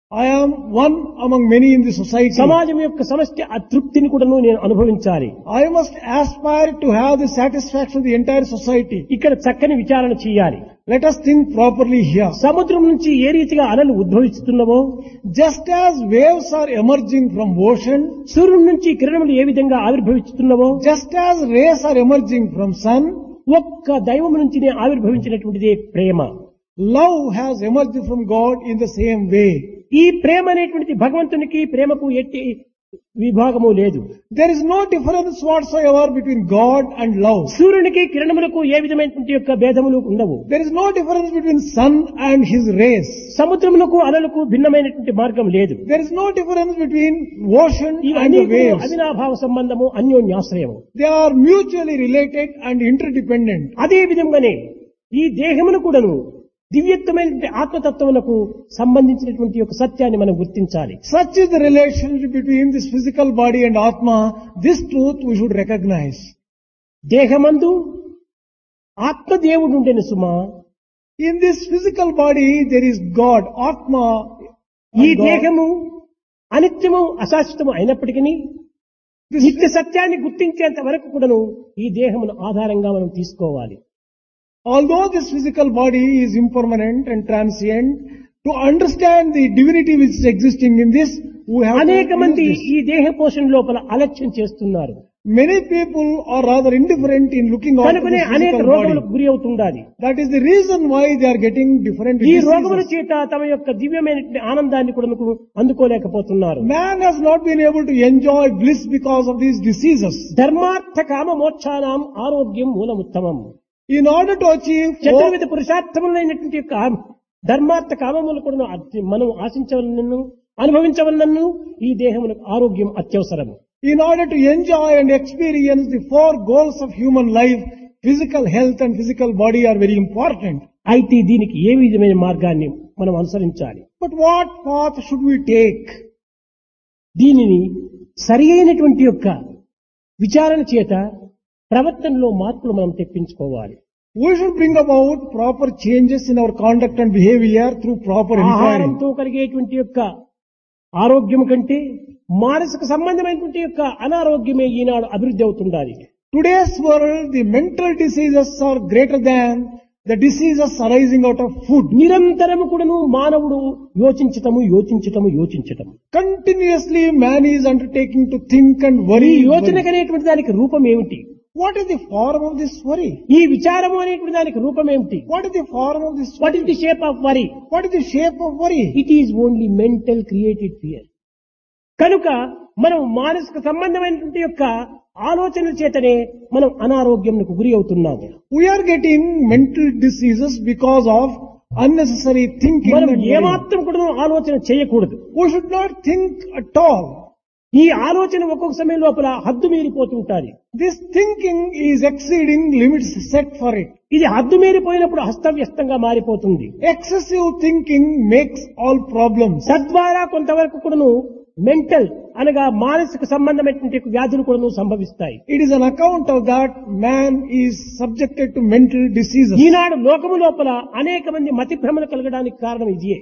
I am one among many in the society. సమాజం యొక్క సమష్టి అతృప్తిని కూడా నేను అనుభవించాలి. I must aspire to have the satisfaction of the entire society. ఇక్కడ చక్కని విచారణ చేయాలి. Let us think properly here. సముద్రం నుంచి ఏ రీతిగా అలలు ఉద్భవిస్తున్నావో, Just as waves are emerging from ocean, సూర్యుడి నుంచి కిరణములు ఏ విధంగా ఆవిర్భవిస్తున్నావో, just as rays are emerging from sun, ఒక్క దైవం నుంచి ఆవిర్భవించినటువంటిదే ప్రేమ. love has emerged from God in the same way. ఈ ప్రేమ అనేటువంటిది భగవంతునికి ప్రేమకు ఎట్టి విభాగము లేదు. There is no difference whatsoever between God and love. సూర్యునికి కిరణములకు ఏ విధమైనటువంటి యొక్క భేదములు ఉండవు. There is no difference between sun and his rays. సముద్రములకు అలలకు భిన్నమైనటువంటి మార్గం లేదు. There is no difference between ocean and ఇవన్నీ the waves. అవినాభావ సంబంధము, అన్యోన్యాశ్రయము. They are mutually related and interdependent. అదే విధంగానే ఈ దేహమును కూడాను దివ్యత్వమైనటువంటి ఆత్మతత్వములకు సంబంధించినటువంటి యొక్క సత్యాన్ని మనం గుర్తించాలి. Such is the relationship between this physical body and Atma. This truth we should recognize. దేహమందు ఆత్మదేవుడు ఉండెను సుమా. In this physical body there is God, Atma. ఈ and God. దేహము అనిత్యము అశాశ్వతము అయినప్పటికీ నిత్య సత్యాన్ని గుర్తించేంత వరకు కూడాను ఈ దేహమును ఆధారంగా మనం తీసుకోవాలి. Although this physical body is impermanent and transient, to understand the divinity which is existing in this, we have అనేక to మంది use this. ఈ దేహ పోషణ లోపల అలక్ష్యం చేస్తున్నారు. Many people are rather indifferent in looking after కనుకనే this అనేక physical రోగములకు body. గురి అవుతుండాలి. That is the reason why they are getting different ఈ రోగముల diseases. చేత తమ యొక్క దివ్యమైనటువంటి ఆనందాన్ని కూడా అందుకోలేకపోతున్నారు. Man has not been able to enjoy bliss because of these diseases. ధర్మార్థ కామ మోక్షానాం ఆరోగ్యం మూలముత్తమం. In order to achieve చతుర్విధ పురుషార్థములైనటువంటి యొక్క ధర్మార్థ కామములు కూడా మనం ఆశించవలనను అనుభవించవలనను ఈ దేహములకు ఆరోగ్యం అత్యవసరము. in order to enjoy and experience the four goals of human life, physical health and physical body are very important. అయితే దీనికి ఏ విధమైన మార్గాన్ని మనం అనుసరించాలి? But what path should we take? దీనిని సరి అయినటువంటి యొక్క విచారణ చేత ప్రవర్తనలో మార్పులు మనం తెప్పించుకోవాలి. We should bring about proper changes in our conduct and behavior through proper inquiry. ఆహారంతో కలిగేటువంటి యొక్క ఆరోగ్యం కంటే మానసిక సంబంధమైనటువంటి యొక్క అనారోగ్యమే ఈనాడు అభివృద్ధి అవుతుండాలి. Today's world, the mental diseases are greater than the diseases arising out of food. నిరంతరము కూడాను మానవుడు యోచించటము. Continuously man is undertaking to think and ఈ worry. యోచనకు అనేటువంటి దానికి రూపం ఏమిటి? What is the form of this worry? ఈ విచారము అనేటువంటి దానికి రూపం ఏమిటి? What is the form of this what worry? Is the shape of worry? What is the shape of worry? It is only mental created fear. కనుక మనం మానసిక సంబంధమైనటువంటి యొక్క ఆలోచనల చేతనే మనం అనారోగ్యంకు గురి అవుతున్నాము. We are getting mental diseases because of unnecessary thinking. మనం and worry. ఏమాత్రం కూడా ఆలోచన చేయకూడదు. We should not think at all. ఈ ఆలోచన ఒక్కొక్క సమయం లోపల హద్దు మీరిపోతుంటాది. This thinking is exceeding limits set for it. ఇది హద్దు మీరిపోయినప్పుడు హస్తవ్యస్తంగా మారిపోతుంది. Excessive thinking makes all problems. తద్వారా కొంతవరకు కూడాను మెంటల్ అనగా మానసిక సంబంధమైనటువంటి వ్యాధులు కూడాను సంభవిస్తాయి. It is an account of that man is subjected to mental diseases. ఈనాడు లోకము లోపల అనేక మంది మతి భ్రమణ కలగడానికి కారణం ఇదే.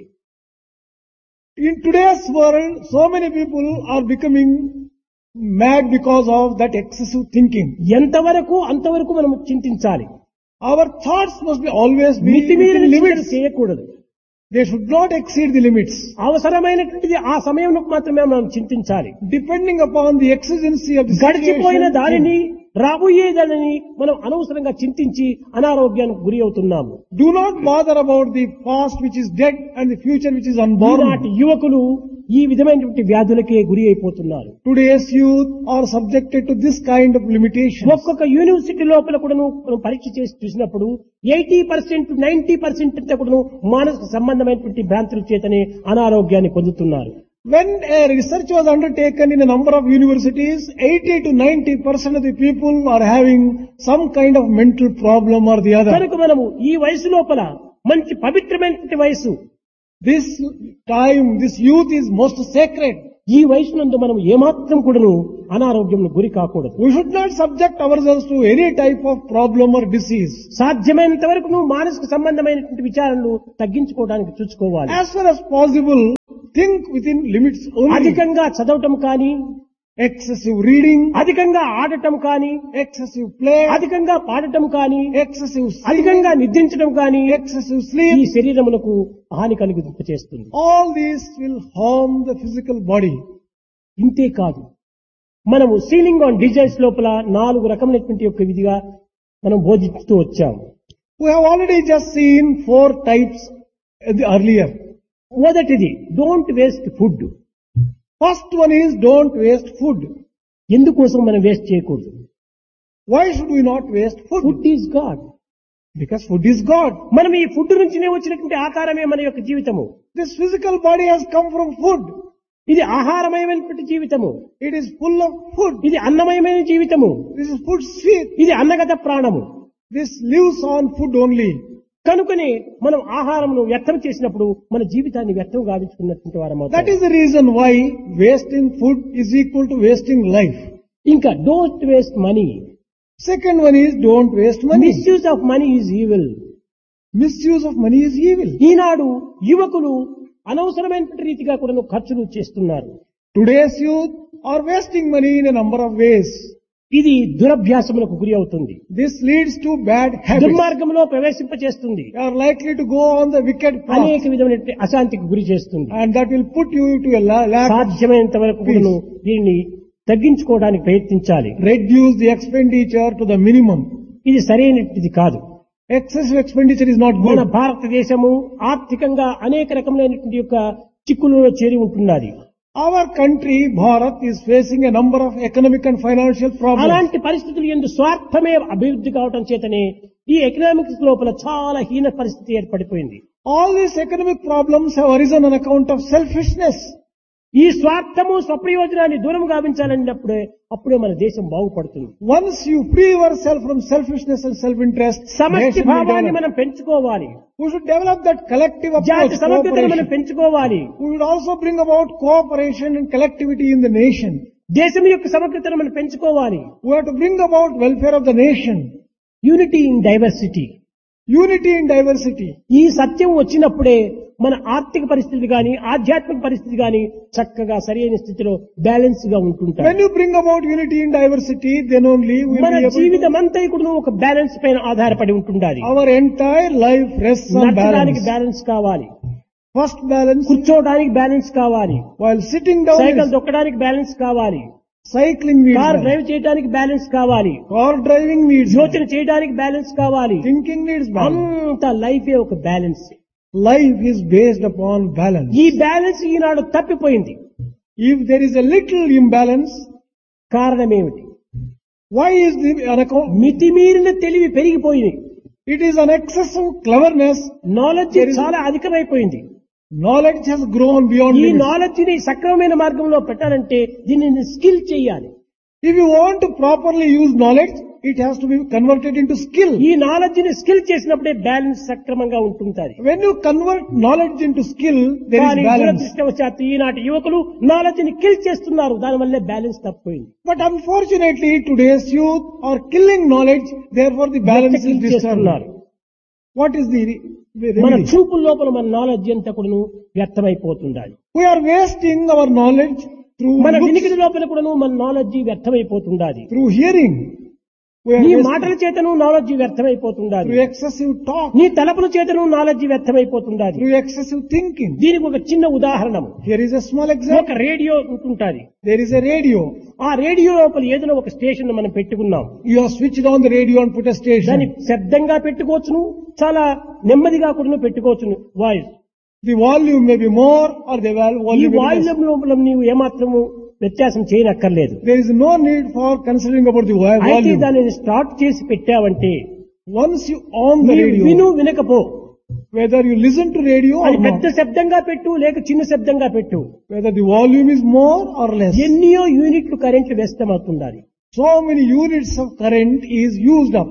In today's world, so many people are becoming mad because of that excessive thinking. ఎంతవరకు అంతవరకు మనం చింతించాలి. Our thoughts must be always be మితిమీరిన within చింతన limits. చేయకూడదు. They should not exceed the limits. అవసరమైనటువంటిది ఆ సమయంలో మాత్రమే మనం చింతించాలి. Depending upon the exigency of the గడిచిపోయిన situation, దానిని రాబోయేదానిని మనం అనవసరంగా చింతించి అనారోగ్యానికి గురి అవుతున్నాము. do not bother about the past which is dead and the future which is unborn. ఈనాటి యువకులు ఈ విధమైనటువంటి వ్యాధులకే గురి అయిపోతున్నారు. Today's youth are subjected to this kind of limitations. ఒక్కొక్క యూనివర్సిటీ లోపల కూడా మనం పరీక్ష చేసి చూసినప్పుడు 80% 90% అంతా కూడా మానసిక సంబంధమైనటువంటి భ్రాంతుల చేతనే అనారోగ్యాన్ని పొందుతున్నారు. When a research was undertaken in a number of universities, 80 to 90% of the people are having some kind of mental problem or the other. కనుక మనము ఈ వయసు లోపల మంచి పవిత్రమైనటువంటి వయసు. This time, this youth is most sacred. ఈ వయసు నందు మనం ఏమాత్రం కూడాను అనారోగ్యంలో గురి కాకూడదు. We should not subject ourselves to any type of problem or disease. సాధ్యమైనంత వరకు మానసిక సంబంధమైనటువంటి విచారణలు తగ్గించుకోవడానికి చూసుకోవాలి. As far as possible, think within limits only. అధికంగా చదవటం కానీ, Excessive reading, అధికంగా ఆడటం కానీ, excessive play, అధికంగా పాడటం కానీ, excessive sleep, అధికంగా నిద్రించడం కానీ excessive ఈ sleep. శరీరమునకు హాని కలిగింపచేస్తుంది. All these will harm the physical body. ఇంతే కాదు, మనము సీలింగ్ ఆన్ డిజైన్స్ లోపల 4 రకమైనటువంటి యొక్క విధిగా మనం బోధిస్తూ వచ్చాము. We have already just seen 4 types earlier. మొదటిది don't waste food. First one is don't waste food. ఎందుకోసం మనం వేస్ట్ చేయకూడదు? Why should we not waste food? Food is God. Because food is God. మనం ఈ ఫుడ్ నుంచినే వచ్చినటువంటి ఆకారమే మన యొక్క జీవితము. This physical body has come from food. ఇది ఆహారమయమైనటువంటి జీవితము. It is full of food. ఇది అన్నమయమైన జీవితము. This is food sweet. ఇది అన్నగత ప్రాణము. This lives on food only. కనుకనే మనం ఆహారమును వ్యర్థం చేసినప్పుడు మన జీవితాన్ని వ్యర్థం గావించుకున్నటువంటి వారం అవుతాం. That is the reason why wasting food is equal to wasting life. ఇంకా don't waste money. Second one is don't waste money. Misuse of money is evil. Misuse of money is evil. ఈనాడు యువకులు అనవసరమైనటువంటి రీతిగా కూడా ఖర్చులు చేస్తున్నారు. Today's youth are wasting money in a number of ways. ఇది దురభ్యాసములకు గురి అవుతుంది. This leads to bad habits. దుర్మార్గంలో ప్రవేశింపచేస్తుంది. You are likely to go on the wicked అనేక path, విధమైనటువంటి అశాంతికి గురి చేస్తుంది. and that will put you to a lack of సాధ్యమైనంత వరకు కూడాను దీన్ని తగ్గించుకోవడానికి ప్రయత్నించాలి. reduce the expenditure to the minimum. ఇది సరైనది కాదు. Excessive expenditure is not మన good. భారతదేశము ఆర్థికంగా అనేక రకమైనటువంటి యొక్క చిక్కులలో చేరి ఉంటున్నది. Our country, Bharat, is facing a number of economic and financial problems. అలాంటి పరిస్థితులు ఎందు స్వార్థమే అభివృద్ధి కావటం చేతనే ఈ ఎకనామిక్స్ లోపల చాలా హీన పరిస్థితి ఏర్పడిపోయింది. All these economic problems have arisen on account of selfishness. ఈ స్వార్థము స్వప్రయోజనాన్ని దూరం అప్పుడే మన దేశం బాగుపడుతుంది. Once you free yourself from selfishness and self-interest, సమష్టి nation will భావాన్ని develop. మనం పెంచుకోవాలి. We should develop that collective approach, జాతి సమగ్రతను మనం cooperation. పెంచుకోవాలి. We should also bring about cooperation and collectivity in the nation. దేశం యొక్క సమగ్రతను మనం పెంచుకోవాలి. We have to bring about welfare of the nation. Unity in diversity. Unity in diversity. ఈ సత్యం వచ్చినప్పుడే మన ఆర్థిక పరిస్థితి గాని ఆధ్యాత్మిక పరిస్థితి గాని చక్కగా సరైన స్థితిలో బ్యాలెన్స్ గా ఉంటుంటాయి. When you bring about unity in diversity, then only we will మన be able జీవితం అంతా కూడా ఒక బ్యాలెన్స్ పైన ఆధారపడి ఉంటుండాలి. to, our entire life rests on నడచడానికి balance. Balance కావాలి. First balance, కూర్చోవడానికి బ్యాలెన్స్ కావాలి. while sitting down, cycle is దొక్కడానికి balance కావాలి. cycling needs car balance. Drive చేయడానికి బ్యాలెన్స్ కావాలి. Car driving needs యోచన balance. చేయడానికి బ్యాలెన్స్ కావాలి. Thinking needs balance. అంత లైఫే ఒక balance. Life is based upon balance. ఈ బ్యాలెన్స్ ఈనాడు తప్పిపోయింది. If there is a little imbalance, కారణమేమిటి? why is the on account? మితిమీరిన తెలివి పెరిగిపోయింది. It is an excessive cleverness. Knowledge చాలా అధికమైపోయింది. Knowledge has grown beyond ఈ limits. నాలెడ్జ్ ని సక్రమమైన మార్గంలో పెట్టాలంటే దీనిని స్కిల్ చేయాలి. If you want to properly use knowledge, it has to be converted into skill. ఈ నాలెడ్జ్ ని స్కిల్ చేసినప్పుడే బ్యాలెన్స్ సక్రమంగా ఉంటుంటుంది. When you convert knowledge into skill, there కానీ is balance. దురదృష్టవశాత్తు ఈనాటి యువకులు నాలెడ్జ్ ని కిల్ చేస్తున్నారు. దానివల్లే బ్యాలెన్స్ తప్పిపోయింది. But unfortunately, today's youth are killing knowledge, therefore the balance is kill disturbed. చేస్తున్నారు. What is the మన remedy? చూపుల లోపల మన నాలెడ్జ్ అంతా కూడాను వ్యర్థమైపోతుండాలి. We are wasting our knowledge through మన looks, వినికిడి లోపల కూడాను మన knowledge వ్యర్థమైపోతుండాలి. through hearing. We are నీ wasting మాటల చేతను నాలెడ్జ్ వ్యర్థమైపోతుండాలి. through excessive talk, నీ తలపుల చేతను నాలెడ్జ్ వ్యర్థమైపోతుండాలి. through excessive thinking. దీనికి ఒక చిన్న ఉదాహరణ. Here is a small ఒక example. Radio ఉంటుంటాది. There is a radio. ఆ రేడియో లోపల ఏదైనా ఒక స్టేషన్ మనం పెట్టుకున్నాం. You have switched on the radio and put a దాన్ని station. శబ్దంగా పెట్టుకోవచ్చును, చాలా నెమ్మదిగా కూడా పెట్టుకోవచ్చును voice. The volume may be more or the ఈ volume may be voice less. లోపల నీవు ఏమాత్రము వ్యత్యాసం చేయనక్కర్లేదు. There is no need for considering about the అయితే volume. దానిని స్టార్ట్ చేసి పెట్టావంటే Once you on the నీవు విను radio, వినకపో, whether you listen to radio or అది పెద్ద not, శబ్దంగా పెట్టు లేక చిన్న శబ్దంగా పెట్టు, whether the volume is more or less, ఎన్నో యూనిట్లు కరెంట్లు వ్యస్తమవుతుండాలి. so many units of current is used up.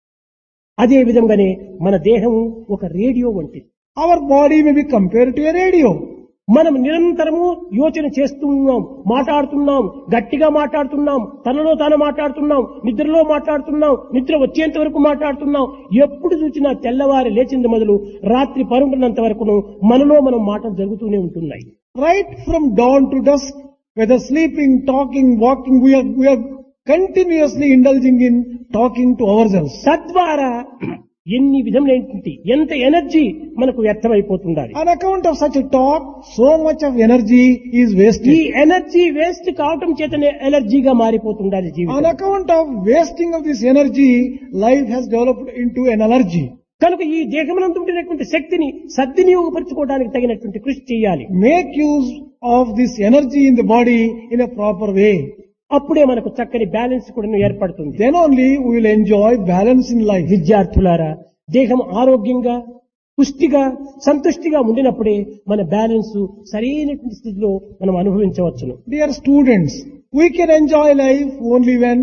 అదే విధంగానే మన దేహం ఒక రేడియో వంటిది. Our body may be compared to a radio. మనం నిరంతరము యోచన చేస్తున్నాం, మాట్లాడుతున్నాం, గట్టిగా మాట్లాడుతున్నాం, తనలో తాను మాట్లాడుతున్నాం, నిద్రలో మాట్లాడుతున్నాం, నిద్ర వచ్చేంత వరకు మాట్లాడుతున్నాం. ఎప్పుడు చూసినా తెల్లవారి లేచింది మొదలు రాత్రి పరుంటున్నంత వరకును మనలో మనం మాటలు జరుగుతూనే ఉంటున్నాయి. Right from dawn to dusk, whether sleeping, talking, walking, we are continuously indulging in talking to ourselves. తద్వారా ఎన్ని విధములైనటువంటి ఎంత ఎనర్జీ మనకు వ్యర్థమైపోతుండాలి. On account of such a talk, so much of energy is wasted. ఈ ఎనర్జీ వేస్ట్ కావటం చేతనే ఎలర్జీగా మారిపోతుండాలి On జీవితం. account of wasting of this energy, life has developed into an allergy. కనుక ఈ దేహమునందు ఉండినటువంటి శక్తిని సద్వినియోగపరచుకోవడానికి తగినటువంటి కృషి చేయాలి. Make use of this energy in the body in a proper way. అప్పుడే మనకు చక్కని బ్యాలెన్స్ కూడా ఏర్పడుతుంది. Then only we will enjoy balance in life. విద్యార్థులారా, దేహం ఆరోగ్యంగా పుష్టిగా సంతుష్టిగా ఉండినప్పుడే మన బ్యాలెన్స్ సరైనటువంటి స్థితిలో మనం అనుభవించవచ్చును. Dear students, we can enjoy life only when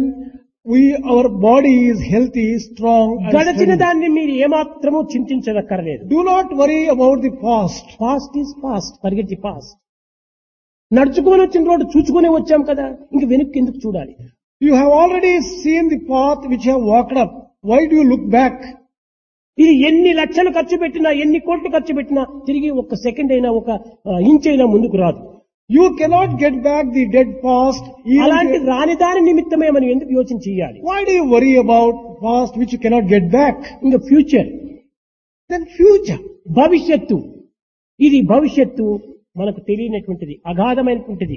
our body is healthy, strong and గడచిన steady. దాన్ని మీరు ఏమాత్రమూ చింతించదక్కర్లేదు. Do not worry about the past. Past is past, forget the past. నడుచుకొని వచ్చిన రోడ్డు చూసుకునే వచ్చాం కదా, ఇంక వెనక్కి ఎందుకు చూడాలి? You have already seen the path which you have walked up. Why do you look back? ఇది ఎన్ని లక్షలు ఖర్చు పెట్టినా ఎన్ని కోట్లు ఖర్చు పెట్టినా తిరిగి ఒక సెకండ్ అయినా ఒక ఇంచ్ అయినా ముందుకు రాదు. You cannot get back the dead past. అలాంటి రాని దాని నిమిత్తమే మనం ఎందుకు యోచన చేయాలి? Why do you worry about past which you cannot get back? ఇంకా ఫ్యూచర్, Then future. భవిష్యత్తు, ఇది భవిష్యత్తు మనకు తెలియనటువంటిది, అగాధమైనటువంటిది.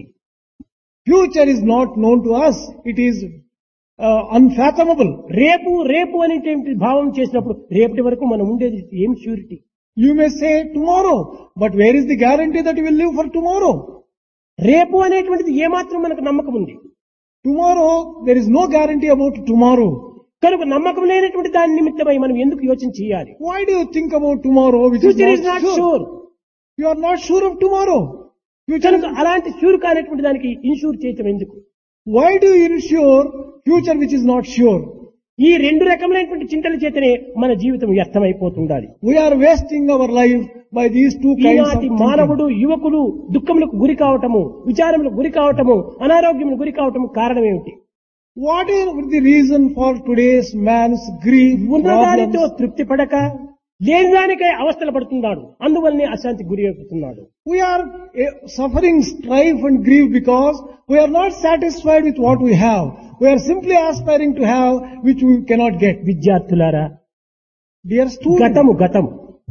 Future is not known to us. It is unfathomable. రేపు రేపు అనేటువంటి భావం చేసినప్పుడు రేపటి వరకు మనం ఉండేది ఏం surety? You may say tomorrow, but where is the guarantee that you will live for tomorrow? రేపు అనేటువంటిది ఏమాత్రం మనకు నమ్మకం ఉంది. Tomorrow, there is no guarantee about tomorrow. కనుక నమ్మకం లేనటువంటి దాని నిమిత్తమై మనం ఎందుకు యోచన చేయాలి? Why do you think about tomorrow which future is is not not sure? Sure. You are not sure of tomorrow. Future కనుక అలాంటి షూర్ కానటువంటి దానికి ఇన్షూర్ చేయటం ఎందుకు? Why do you insure future which is not sure? ఈ రెండు రకములైనటువంటి చింతల చేతనే మన జీవితం వ్యర్థమైపోతుండాలి. We are wasting our life by these two kinds of ఈనాటి thinking. మానవుడు యువకులు దుఃఖములకు గురి కావటము, విచారములకు గురి కావటము, అనారోగ్యములకు గురి కావటము కారణం ఏమిటి? What is the reason for today's man's grief, ఉన్నదానితో problems? తృప్తి పడక లేని దానికై అవస్థలు పడుతున్నాడు, అందువల్లనే అశాంతికి గురి అయిపోతున్నాడు. We are suffering strife and grief because we are not satisfied with what we have. We are simply aspiring to have which we cannot get. విద్యార్థులారా, Dear students, గతము గతం,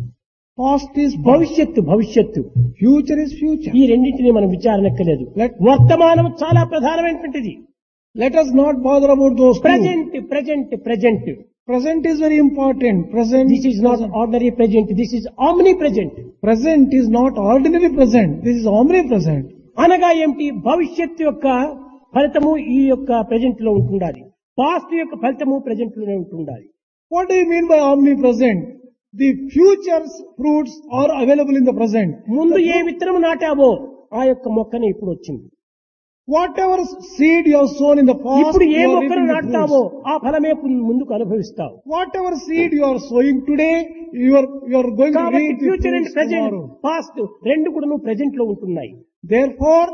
past is past, భవిష్యత్తు భవిష్యత్తు, future is future. ఈ రెండింటిని మనం విచారణక్కలేదు. వర్తమానం చాలా ప్రధానమైనటువంటిది. Let us not bother about those two. Present present present. Present is very important. Present. This is not ordinary present, this is omni present. Present is not ordinary present. This is omnipresent. అనగా ఏమిటి? భవిష్యత్తు యొక్క ఫలితము ఈ యొక్క present లో ఉంటుండాలి, past యొక్క ఫలితము ప్రజెంట్ లోనే ఉంటుండాలి. What do you mean by omnipresent? The future's fruits are available in the present. ముందు ఏ విత్తనము నాటావో ఆ యొక్క మొక్కనే ఇప్పుడు వచ్చింది. Whatever seed you have sown in the past, ఇప్పుడు ఏ you are మొక్కను reaping the నాటుతావో fruits. ఆ ఫలమే ముందుకు అనుభవిస్తావు. Whatever seed you are sowing today, you are going to కాబట్టి reap the future and fruits present, tomorrow. Past రెండు కూడా present లో ఉంటున్నాయి. Therefore,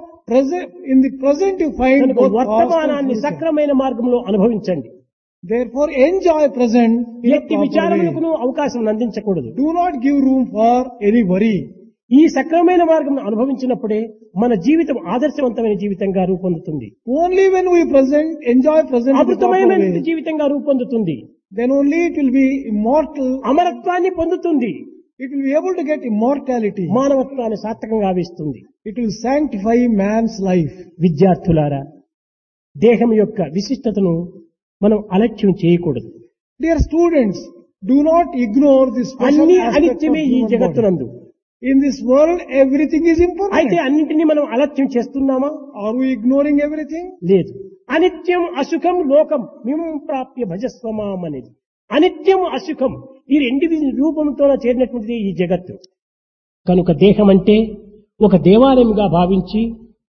in the present you find కనుక both past and వర్తమానాన్ని future. సక్రమైన మార్గంలో అనుభవించండి. Therefore, enjoy present in a ఎట్టి proper way. విచారములకు అవకాశం అందించకూడదు. Do not give room for any worry. ఈ సక్రమైన మార్గం అనుభవించినప్పుడే మన జీవితం ఆదర్శవంతమైన జీవితంగా రూపొందుతుంది, Only when we enjoy present in the proper అమృతమైన way, జీవితంగా రూపొందుతుంది, then only it will be immortal. అమరత్వాన్ని పొందుతుంది, It will be able to get immortality. మానవత్వాన్ని సార్థకంగా ఆవిస్తుంది. It will sanctify man's life. విద్యార్థులారా, దేహం యొక్క విశిష్టతను మనం అలక్ష్యం చేయకూడదు. Dear students, do not ignore this special అన్ని aspect of అనిత్యమే ఈ human body. జగత్తునందు. In this world, everything is అయితే impermanent. అన్నింటినీ మనం అలక్ష్యం చేస్తున్నామా? Are we ignoring everything? లేదు. అనిత్యం అసుఖం లోకం మిమం ప్రాప్య భజస్వమాం అనేది. అనిత్యం అసుఖం ఈ రెండు రూపంతో చేరినటువంటిది ఈ జగత్తు. కనుక దేహం అంటే ఒక దేవాలయంగా భావించి,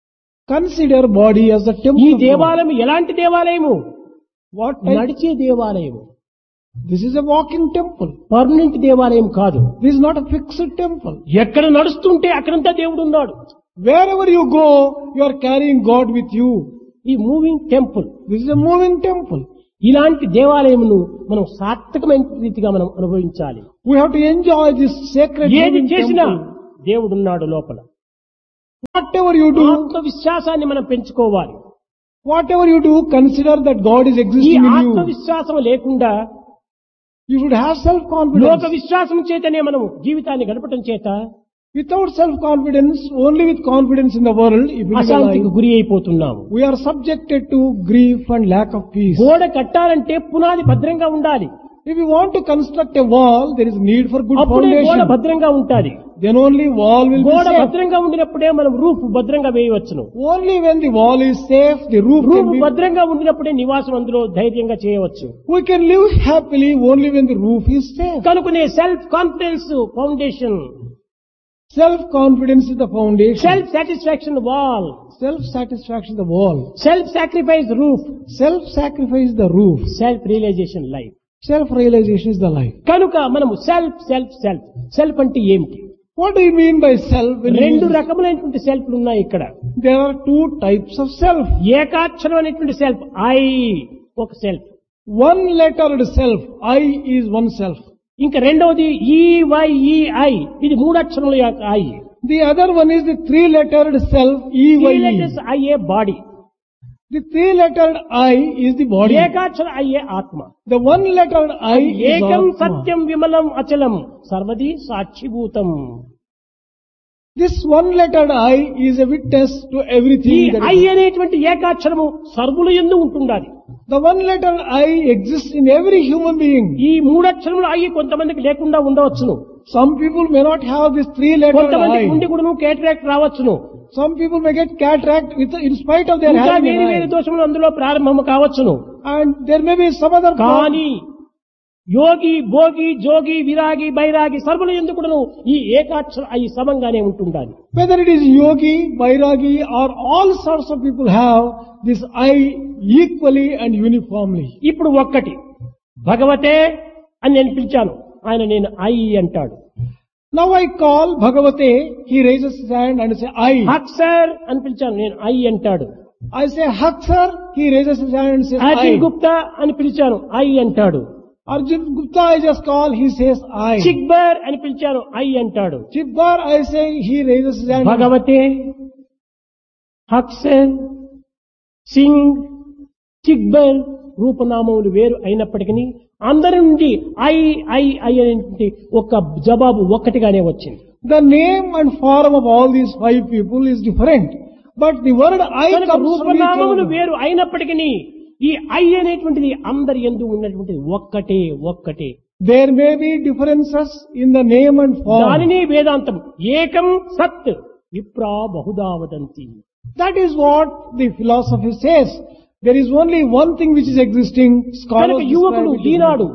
Consider body as a ఈ temple. of God. దేవాలయం ఎలాంటి దేవాలయము? What type? నడిచే దేవాలయము, This is a walking temple. Permanent దేవాలయం కాదు. This is not a fixed temple. ఎక్కడ నడుస్తుంటే అక్కడంతా దేవుడు ఉన్నాడు. Wherever you go, you are carrying God with you. ఈ moving temple, This is a moving temple. ఇలాంటి దేవాలయమును మనం సార్థకమైన రీతిగా మనం అనుభవించాలి. We have to enjoy this sacred ఏది moving చేసినా temple. దేవుడున్నాడు లోపల. Whatever you do, ఆత్మవిశ్వాసాన్ని మనం పెంచుకోవాలి. whatever you do, consider that God is ఈ existing in you. ఆత్మవిశ్వాసం లేకుండా You should have లోక self-confidence. విశ్వాసం చేతనే మనం జీవితాన్ని గడపటం చేత Without self-confidence, only with confidence in the world, if we live a అశాంతికి life, గురి అయిపోతున్నాము. we are subjected to grief and lack of peace. గోడ కట్టాలంటే పునాది భద్రంగా ఉండాలి. If you want to construct a wall, there is need for good అప్పుడే గోడ foundation. భద్రంగా ఉండాలి. Then only wall will be గోడ safe. భద్రంగా ఉండినప్పుడే మనం రూఫ్ భద్రంగా వేయవచ్చును. Only when the wall is safe, the roof can roof be. భద్రంగా ఉండినప్పుడే నివాసం అందులో ధైర్యంగా చేయవచ్చు. We can live happily only when the roof is safe. కనుకనే self confidence foundation, Self-confidence is the foundation. Self satisfaction wall, Self-satisfaction the wall. Self sacrifice roof, Self-sacrifice the roof. Self realisation life. Self-realization is the life. కనుక మనము self self self self అంటే ఏమిటి? What do you mean by self? When you రెండు use- రకములైనటువంటి సెల్ఫ్లు ఉన్నాయి ఇక్కడ. There are two types of self. ఏకాక్షరం అనేటువంటి self I ఒక self, One lettered self, I is one self. ఇంకా రెండవది ఈవైఈఐ, ఇది మూడు అక్షరముల యొక్క I. The other one is the three-lettered self, EYE. అయ్యే body, The three-lettered I is the body. ఏకాక్షర అయ్యే ఆత్మ. The one-lettered I is ఏకం Atma. Satyam విమలం అచలం సర్వది సాక్షిభూతం. This one-lettered I is a witness to ఈ everything. That I is. అనేటువంటి ఏకాక్షరము సర్వుల యందు ఉంటుండాలి. The one-lettered I exists in every human being. ఈ మూడక్షరములు I కొంతమందికి లేకుండా ఉండవచ్చును, Some people may not have this three-lettered కొంతమందికి ఉండి I. కూడా cataract రావచ్చును, Some people may get cataract in spite of their ఇంకా having వేరే an వేరే eye. దోషములు అందులో ప్రారంభము కావచ్చును. And there may be some other problem. కానీ యోగి భోగి జోగి విరాగి బైరాగి సర్వుల ఎందుకును ఈ ఏకాక్షర ఐ సమంగానే ఉంటుండాలి. Whether it is yogi, bairagi or all sorts of people have this I equally and uniformly. ఇప్పుడు ఒక్కటి భగవతే అని నేను పిలిచాను, ఆయన నేను ఐ అంటాడు. Now I call Bhagavate, he raises his hand and say I. Haq sir అని పిలిచాను, నేను ఐ అంటాడు. I say Hak sir, he raises his hand and says Arjun I. Gupta అని పిలిచాను, ఐ అంటాడు. Arjun Gupta I just call, he says I. చిక్బర్ అని పిలిచాను, I అంటాడు. Chibbar I say, he raises his hand. భగవతే హక్సెన్ సింగ్ చిక్బర్ రూపనామములు వేరు అయినప్పటికీ అందరి నుండి ఐ ఐ ఐ అనేటువంటి ఒక జవాబు ఒక్కటిగానే వచ్చింది. The name and form of all these five people is different. But the word I కనుక comes from each రూపనామములు other. వేరు అయినప్పటికీ ఈ ఐ అనేటువంటిది అందరి యందు ఉన్నటువంటిది ఒక్కటే ఒక్కటే. There may be differences in the name and form. దానిని వేదాంతం ఏకం సత్ విప్రా Bahuda వదంతి. That is what the philosophy says. There is only one thing which is existing. Scholars కనుక యువకులు describe it as Eenadu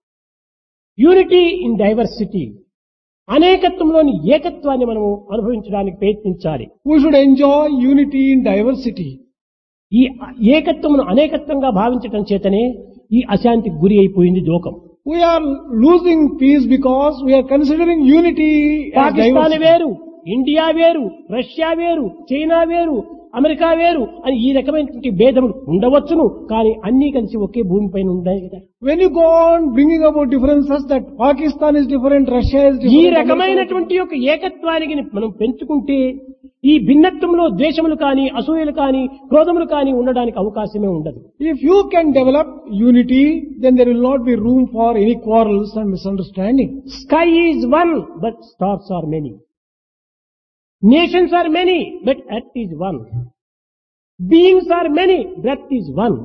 unity in diversity, అనేకత్వంలోని ఏకత్వాన్ని మనము అనుభవించడానికి ప్రయత్నించాలి. we should enjoy unity in diversity. ఈ ఏకత్వమును అనేకత్వంగా భావించటం చేతనే ఈ అశాంతికి గురి అయిపోయింది లోకం. We are losing peace because we are considering unity as Pakistan diversity. వేరు, ఇండియా వేరు, రష్యా వేరు, చైనా వేరు, అమెరికా వేరు అని ఈ రకమైనటువంటి భేదములు ఉండవచ్చును, కానీ అన్ని కలిసి ఒకే భూమిపైన ఉన్నాయి కదా. When you go on bringing about differences that Pakistan is different, Russia is ఈ different. రకమైనటువంటి యొక్క ఏకత్వానికి మనం పెంచుకుంటే ఈ భిన్నత్వంలో ద్వేషములు కానీ అసూయలు కానీ క్రోధములు కానీ ఉండడానికి అవకాశమే ఉండదు. If you can develop unity, then there will not be room for any quarrels and misunderstanding. Sky is one, but stars are many. Nations are many, but earth is one. Beings are many, breath is one.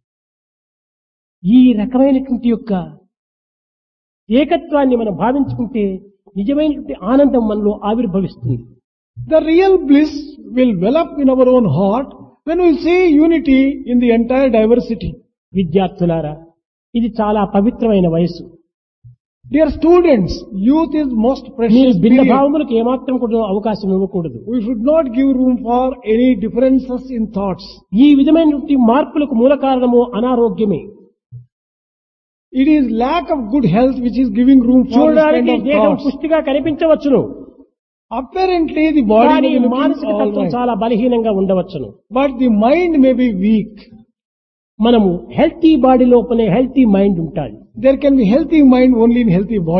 ఈ రకమైనటువంటి యొక్క ఏకత్వాన్ని మనం భావించుకుంటే నిజమైనటువంటి ఆనందం మనలో ఆవిర్భవిస్తుంది. The real bliss will well up in our own heart when we see unity in the entire diversity. విద్యార్థులారా, ఇది చాలా పవిత్రమైన వయసు. Dear students, youth is most మీరు precious భిన్న period. భావములకు ఏమాత్రం కూడా అవకాశం ఇవ్వకూడదు. We should not give room for any differences in thoughts. ఈ విధమైనటువంటి మార్పులకు మూల కారణము అనారోగ్యమే. It is lack of good health which is giving room for this kind చూడడానికి of దేహం thoughts. పుష్టిగా కనిపించవచ్చును, Apparently the body కానీ may be looking మానసిక all తత్వం right, చాలా బలహీనంగా ఉండవచ్చును. but the mind may be weak. మనము హెల్తీ బాడీ లోపలే హెల్తీ మైండ్ ఉంటాయి. There can be healthy mind only in healthy body.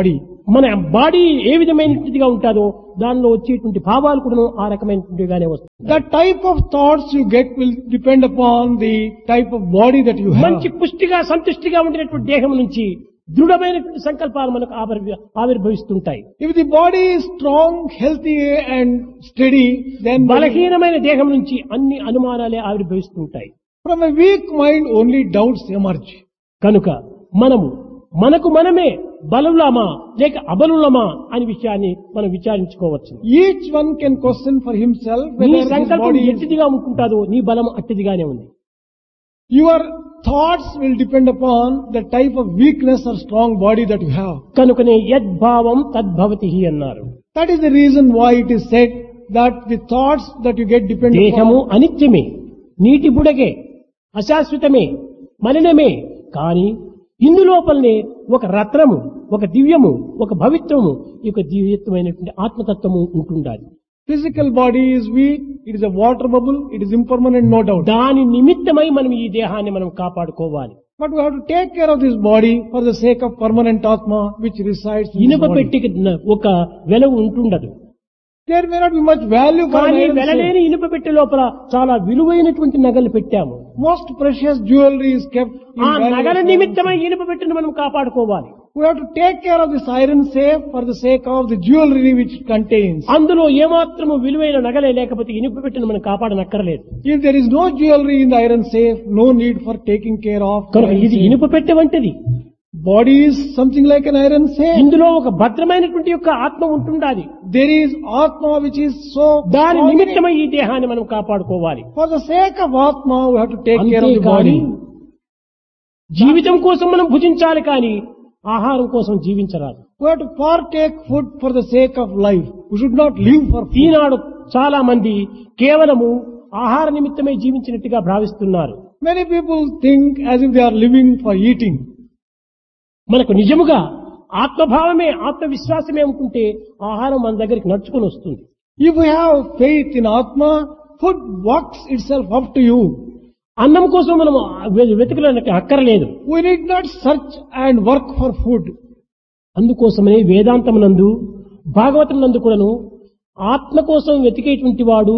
మన బాడీ ఏ విధమైనటువంటిదిగా ఉంటుందో దానిలో వచ్చేటువంటి భావాలు కూడా ఆ రకమైనటువంటిగానే వస్తాయి. The type of thoughts you get will depend upon the type of body that you have. మంచి పుష్టిగా సంతుష్టిగా ఉండినటువంటి దేహం నుంచి దృఢమైనటువంటి సంకల్పాలు మనకు ఆవిర్భవిస్తుంటాయి. If the body is strong, healthy and steady, then బలహీనమైన దేహం నుంచి అన్ని అనుమానాలే ఆవిర్భవిస్తుంటాయి. from a weak mind only doubts emerge. కనుక మనకు మనమే బలులమా లేక అబలులమా అనే విషయాన్ని మనం విచారించుకోవచ్చు. Each one can question for himself నీ whether his సంకల్పం body is... ఎట్టిదిగా ఉంటుందో నీ బలం అట్టిదిగానే ఉంది. Your thoughts will depend upon the type of weakness or strong body that you have. కనుకనే యద్భావం తద్భవతి అన్నారు. That is the reason why it is said that the thoughts that you get depend దేహము upon... అనిత్యమే, నీటి బుడగే, అశాశ్వతమే, మలినమే. కానీ ఇందులోపలనే ఒక రత్నము, ఒక దివ్యము, ఒక భవిత్వము, ఈ యొక్క దివ్యత్వమైనటువంటి ఆత్మతత్వము ఉంటుండాలి. Physical body is weak, it is a water bubble, it is impermanent, no doubt. దాని నిమిత్తమై మనం ఈ దేహాన్ని మనం కాపాడుకోవాలి. But we have to take care of this body for the sake of permanent Atma which resides in this ఇనుప body. పెట్టికి ఒక వెలుగు ఉంటుండదు. There may not be much value for an కానీ iron వెలలేని safe. ఇనుప పెట్టె లోపల చాలా విలువైనటువంటి నగలు పెట్టాము. Most precious jewelry is kept in ఆ valuable నగల stones. నిమిత్తమై ఇనుప పెట్టెను మనం కాపాడుకోవాలి. We have to take care of this iron safe for the sake of the jewelry which it contains. అందులో ఏమాత్రము విలువైన నగలే లేకపోతే ఇనుప పెట్టెను మనం కాపాడనక్కర్లేదు. If there is no jewelry in the iron safe, no need for taking care of the కనుక iron ఇది safe. ఇనుప పెట్టె వంటిది. Body is something like an iron safe. ఇందులో ఒక భద్రమైనటువంటి యొక్క ఆత్మ ఉంటుండాలి. There is Atma which is so దాని strong in it. నిమిత్తమై ఈ దేహాన్ని మనం కాపాడుకోవాలి. For the sake of Atma, we have to take care of the అంతేకాని body. జీవితం కోసం మనం భుజించాలి కానీ ఆహారం కోసం జీవించరాదు. We have to partake food for the sake of life. We should not live for food. ఈనాడు చాలా మంది కేవలము ఆహార నిమిత్తమే జీవించినట్టుగా భావిస్తున్నారు. Many people think as if they are living for eating. మనకు నిజముగా ఆత్మభావమే ఆత్మవిశ్వాసమే అనుకుంటే ఆహారం మన దగ్గరికి నడుచుకొని వస్తుంది. If we have faith in Atma, food walks itself up to you. అన్నం కోసం మనం వెతుకులకు అక్కర్లేదు. We need not search and work for food. అందుకోసమనే వేదాంతమునందు భాగవతం నందు కూడాను ఆత్మ కోసం వెతికేటువంటి వాడు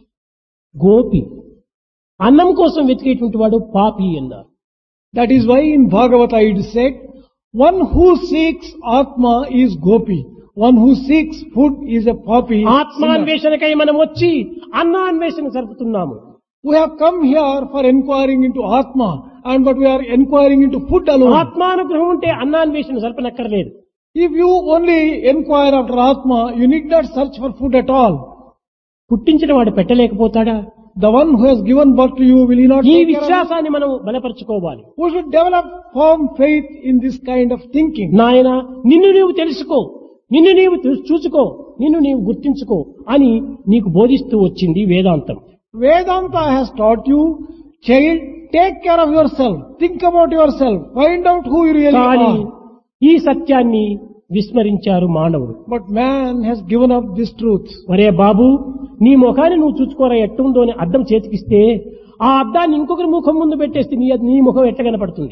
గోపి, అన్నం కోసం వెతికేటువంటి వాడు పాపి అన్నారు. That is why in Bhagavata it is said, one who seeks Atma is Gopi. One who seeks food is a papi. ఆత్మాన్వేషణకై మనం వచ్చి అన్నాన్వేషణ జరుపుతున్నాము. We have come here for inquiring into Atma, but we are inquiring into food alone. ఆత్మానుగ్రహం ఉంటే అన్నాన్వేషణ జరపనక్కర్లేదు. If you only inquire after Atma, you need not search for food at all. పుట్టించిన వాడు పెట్టలేకపోతాడా? The one who has given birth to you, will he not ఈ take care of you? విశ్వాసాన్ని మనం బలపరుచుకోవాలి. We should develop firm faith in this kind of thinking. నాయన నిన్ను నీవు తెలుసుకో, నిన్ను నీవు చూసుకో, నిన్ను నీవు గుర్తించుకో అని నీకు బోధిస్తూ వచ్చింది వేదాంతం. Vedanta has taught you, child, take care of yourself, think about yourself, find out who you really కానీ are. ఈ సత్యాన్ని విస్మరించారు మానవుడు. But man has given up this truth. ఒరే బాబు, నీ ముఖాన్ని నువ్వు చూసుకోరా ఎట్టుందో అని అద్దం చేతికిస్తే ఆ అద్దాన్ని ఇంకొకరి ముఖం ముందు పెట్టేస్తే నీ ముఖం ఎట్ట కనపడుతుంది?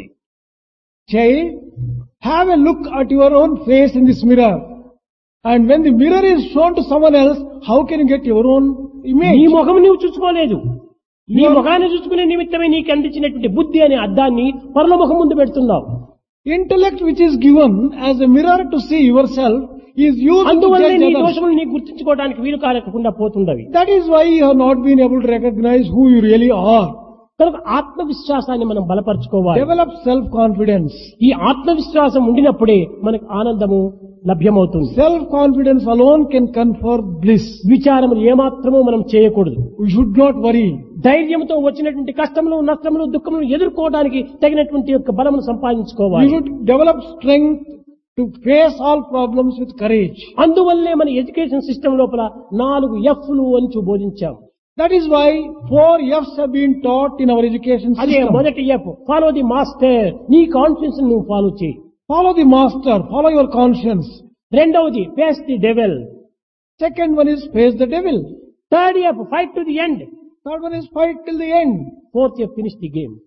Child, have a look at your own face in this mirror. And when the mirror is shown to someone else, how can you get your own image? నీ ముఖం నువ్వు చూసుకోలేదు. నీ ముఖాన్ని చూసుకునే నిమిత్తమే నీకు అందించినటువంటి బుద్ధి అనే అద్దాన్ని పరుల ముఖం ముందు పెడుతున్నావు. Intellect which is given as a mirror to see yourself is used to అందువల్ల judge నీ others. దోషములు నీకు గుర్తించుకోవడానికి వీలు కాలేకుండా పోతుండవి. That is why you have not been able to recognize who you really are. కనుక ఆత్మవిశ్వాసాన్ని మనం బలపరుచుకోవాలి. Develop self-confidence. ఈ ఆత్మవిశ్వాసం ఉండినప్పుడే మనకు ఆనందము లభ్యమవుతుంది. Self-confidence alone can confer bliss. విచారములు ఏమాత్రమూ మనం చేయకూడదు. We should not worry. ధైర్యంతో వచ్చినటువంటి కష్టములు, నష్టములు, దుఃఖములు ఎదుర్కోవడానికి తగినటువంటి యొక్క బలమును You సంపాదించుకోవాలి. should develop strength to face all problems with courage. అందువల్లే మన ఎడ్యుకేషన్ సిస్టమ్ లోపల 4 F'లు అని బోధించాం. That is why 4 F's have been taught in our education అదే system. మొదటి ఎఫ్, ఫాలో ది మాస్టర్. నీ కాన్ఫిడెన్స్ నువ్వు ఫాలో చేయి. Follow the master, follow your conscience. రెండవది face the devil. Second one is face the devil. Third F, fight to the end. Third one is fight till the end. Fourth F, finish the game.